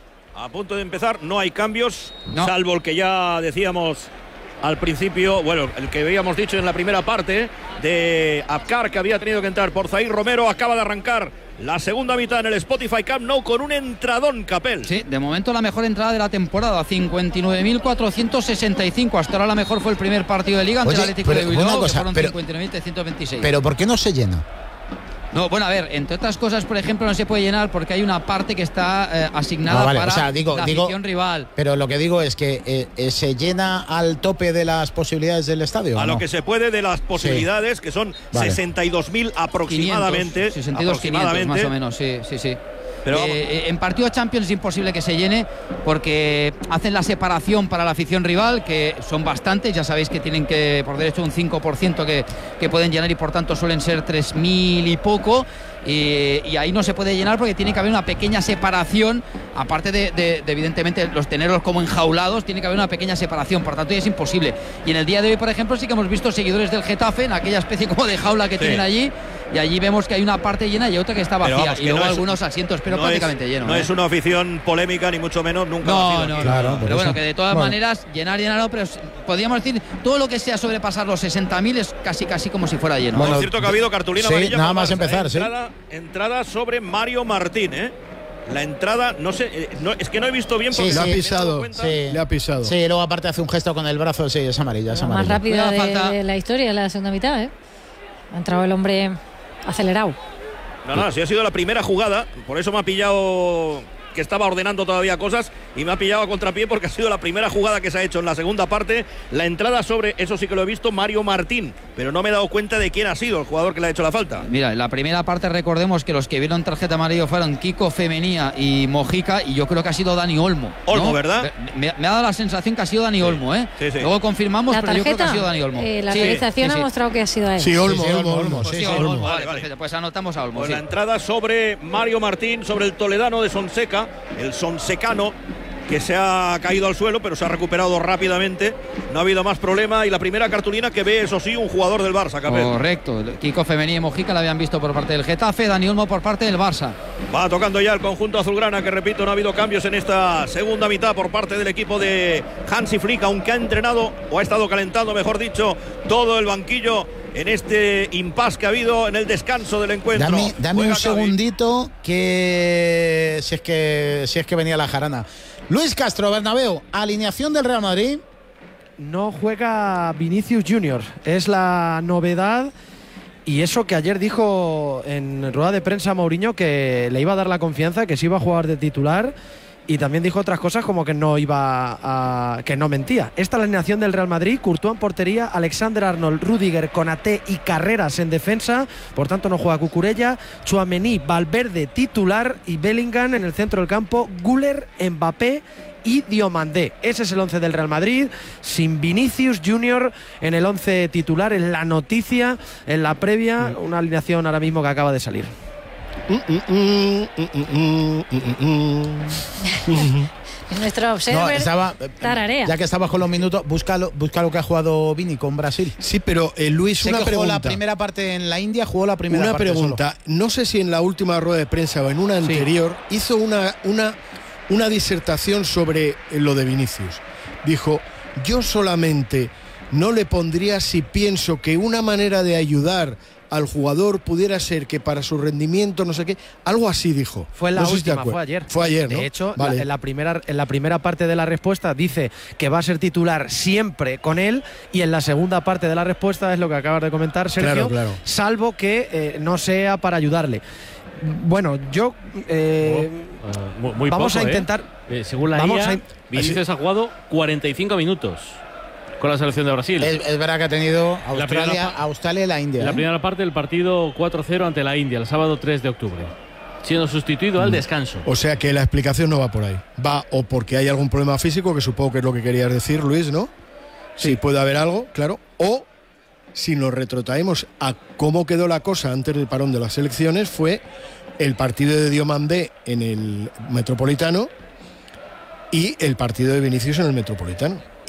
A punto de empezar, no hay cambios, No. salvo el que ya decíamos al principio, bueno, el que habíamos dicho en la primera parte de Abkar, que había tenido que entrar por Zair Romero. Acaba de arrancar la segunda mitad en el Spotify Camp Nou con un entradón, Capel. Sí, de momento la mejor entrada de la temporada, cincuenta y nueve mil cuatrocientos sesenta y cinco. Hasta ahora la mejor fue el primer partido de Liga ante Oye, el Atlético pero de una Bilbao, cosa, que fueron pero- cincuenta y nueve mil trescientos veintiséis. Pero ¿por qué no se llena? No, bueno, a ver, entre otras cosas, por ejemplo, no se puede llenar porque hay una parte que está eh, asignada Ah, vale, para o sea, digo- la digo- afición rival. Pero lo que digo es que eh, eh, se llena al tope de las posibilidades del estadio. A ¿o lo no? que se puede de las posibilidades, que son Vale. sesenta y dos mil aproximadamente. quinientos, sesenta y dos, quinientos aproximadamente. más o menos, sí, sí, sí. Pero Eh, eh, en partido Champions es imposible que se llene porque hacen la separación para la afición rival, que son bastantes, ya sabéis que tienen que por derecho un cinco por ciento que, que pueden llenar y por tanto suelen ser tres mil y poco. Y, y ahí no se puede llenar porque tiene que haber una pequeña separación, aparte de, de- de, evidentemente los tenerlos como enjaulados, tiene que haber una pequeña separación, por tanto ya es imposible. Y en el día de hoy, por ejemplo, sí que hemos visto seguidores del Getafe en aquella especie como de jaula que Sí. tienen allí, y allí vemos que hay una parte llena y otra que está Pero vacía, vamos, y que luego no es- algunos asientos, pero no prácticamente es, lleno. No ¿eh? es una afición polémica, ni mucho menos, nunca lo ha No, sido no, aquí. no, Claro, no. por Pero bueno, eso. que de todas Bueno. maneras, llenar, llenar, no, pero s- podríamos decir, todo lo que sea sobrepasar los sesenta mil es casi, casi como si fuera lleno. Bueno, Es cierto que ha habido cartulina sí, amarilla. nada para más Barça, empezar, ¿eh? sí. entrada, entrada sobre Mario Martín, ¿eh? La entrada, no sé, eh, no, es que no he visto bien porque Sí, Le ha me he dado pisado. cuenta- Sí. Le ha pisado. Sí, luego aparte hace un gesto con el brazo, sí, es amarilla, es La más amarilla. rápida de, Falta. de la historia, la segunda mitad, ¿eh? Ha entrado el hombre acelerado. No, no, sí ha sido la primera jugada, por eso me ha pillado que estaba ordenando todavía cosas y me ha pillado a contrapié porque ha sido la primera jugada que se ha hecho en la segunda parte. La entrada sobre, eso sí que lo he visto, Mario Martín, pero no me he dado cuenta de quién ha sido el jugador que le ha hecho la falta. Mira, en la primera parte recordemos que los que vieron tarjeta amarilla fueron Kiko Femenía y Mojica, y yo creo que ha sido Dani Olmo. ¿no? Olmo, ¿verdad? Me, me ha dado la sensación que ha sido Dani Olmo, ¿eh? Sí, sí. Luego confirmamos, La pero yo creo que ha tarjeta, sido Dani Olmo. eh, la Sí, realización sí, sí. ha mostrado que ha sido a él. Sí, Olmo, Sí, sí, Olmo, Olmo, Olmo. Olmo, Pues Sí, sí, sí, Olmo, Olmo. vale, Vale, vale. perfecto, pues anotamos a Olmo. Pues sí. la entrada sobre Mario Martín, sobre el toledano de Sonseca, el Sonsecano, que se ha caído al suelo, pero se ha recuperado rápidamente. No ha habido más problema. Y la primera cartulina que ve, eso sí, un jugador del Barça, Capel. Correcto, Kiko Femenía y Mojica la habían visto por parte del Getafe, Dani Olmo por parte del Barça. Va tocando ya el conjunto azulgrana, que repito, no ha habido cambios en esta segunda mitad por parte del equipo de Hansi Flick, aunque ha entrenado, o ha estado calentando, mejor dicho, todo el banquillo en este impasse que ha habido en el descanso del encuentro. Dame, dame Juega un Xavi. segundito que si es que si es que venía la jarana. Luis Castro, Bernabéu, alineación del Real Madrid. No juega Vinicius Junior, es la novedad. Y eso que ayer dijo en rueda de prensa Mourinho, que le iba a dar la confianza, que se iba a jugar de titular. Y también dijo otras cosas como que no iba a, que no mentía. Esta es la alineación del Real Madrid: Courtois en portería, Alexander Arnold, Rüdiger, Konaté y Carreras en defensa. Por tanto no juega Cucurella, Tchouaméni, Valverde titular y Bellingham en el centro del campo, Güler, Mbappé y Diomandé. Ese es el once del Real Madrid, sin Vinicius Junior en el once titular. En la noticia, en la previa, una alineación ahora mismo que acaba de salir. Nuestro No, observer estaba, tararea. ya que estabas con los minutos, busca lo, busca lo que ha jugado Vini con Brasil. Sí, pero eh, Luis, sé una que pregunta. jugó la primera parte en la India, jugó la primera Una parte pregunta. No sé si en la última rueda de prensa o en una anterior hizo una, una, una disertación sobre lo de Vinicius. Dijo, yo solamente no le pondría si pienso que una manera de ayudar al jugador pudiera ser que para su rendimiento, no sé qué, algo así dijo. Fue en la No sé si te última, acuerdas. fue ayer. Fue ayer, ¿no? De hecho, Vale. la- en, la primera, en la primera parte de la respuesta dice que va a ser titular siempre con él, y en la segunda parte de la respuesta es lo que acabas de comentar, Sergio, Claro, claro. salvo que eh, no sea para ayudarle. Bueno, yo... eh, Eh, muy, muy vamos poco, a ¿eh? intentar... Eh, según la vamos I A, a in- Vinicius ha jugado cuarenta y cinco minutos con la selección de Brasil. Es, es verdad que ha tenido La primera Australia, pa- Australia y la India. En la ¿eh? primera parte del partido cuatro cero ante la India, el sábado tres de octubre, siendo sustituido al descanso. O sea que la explicación no va por ahí. Va o porque hay algún problema físico, que supongo que es lo que querías decir, Luis, ¿no? Sí, puede haber algo, claro. O si nos retrotraemos a cómo quedó la cosa antes del parón de las elecciones, fue el partido de Diomandé en el Metropolitano y el partido de Vinicius en el Metropolitano.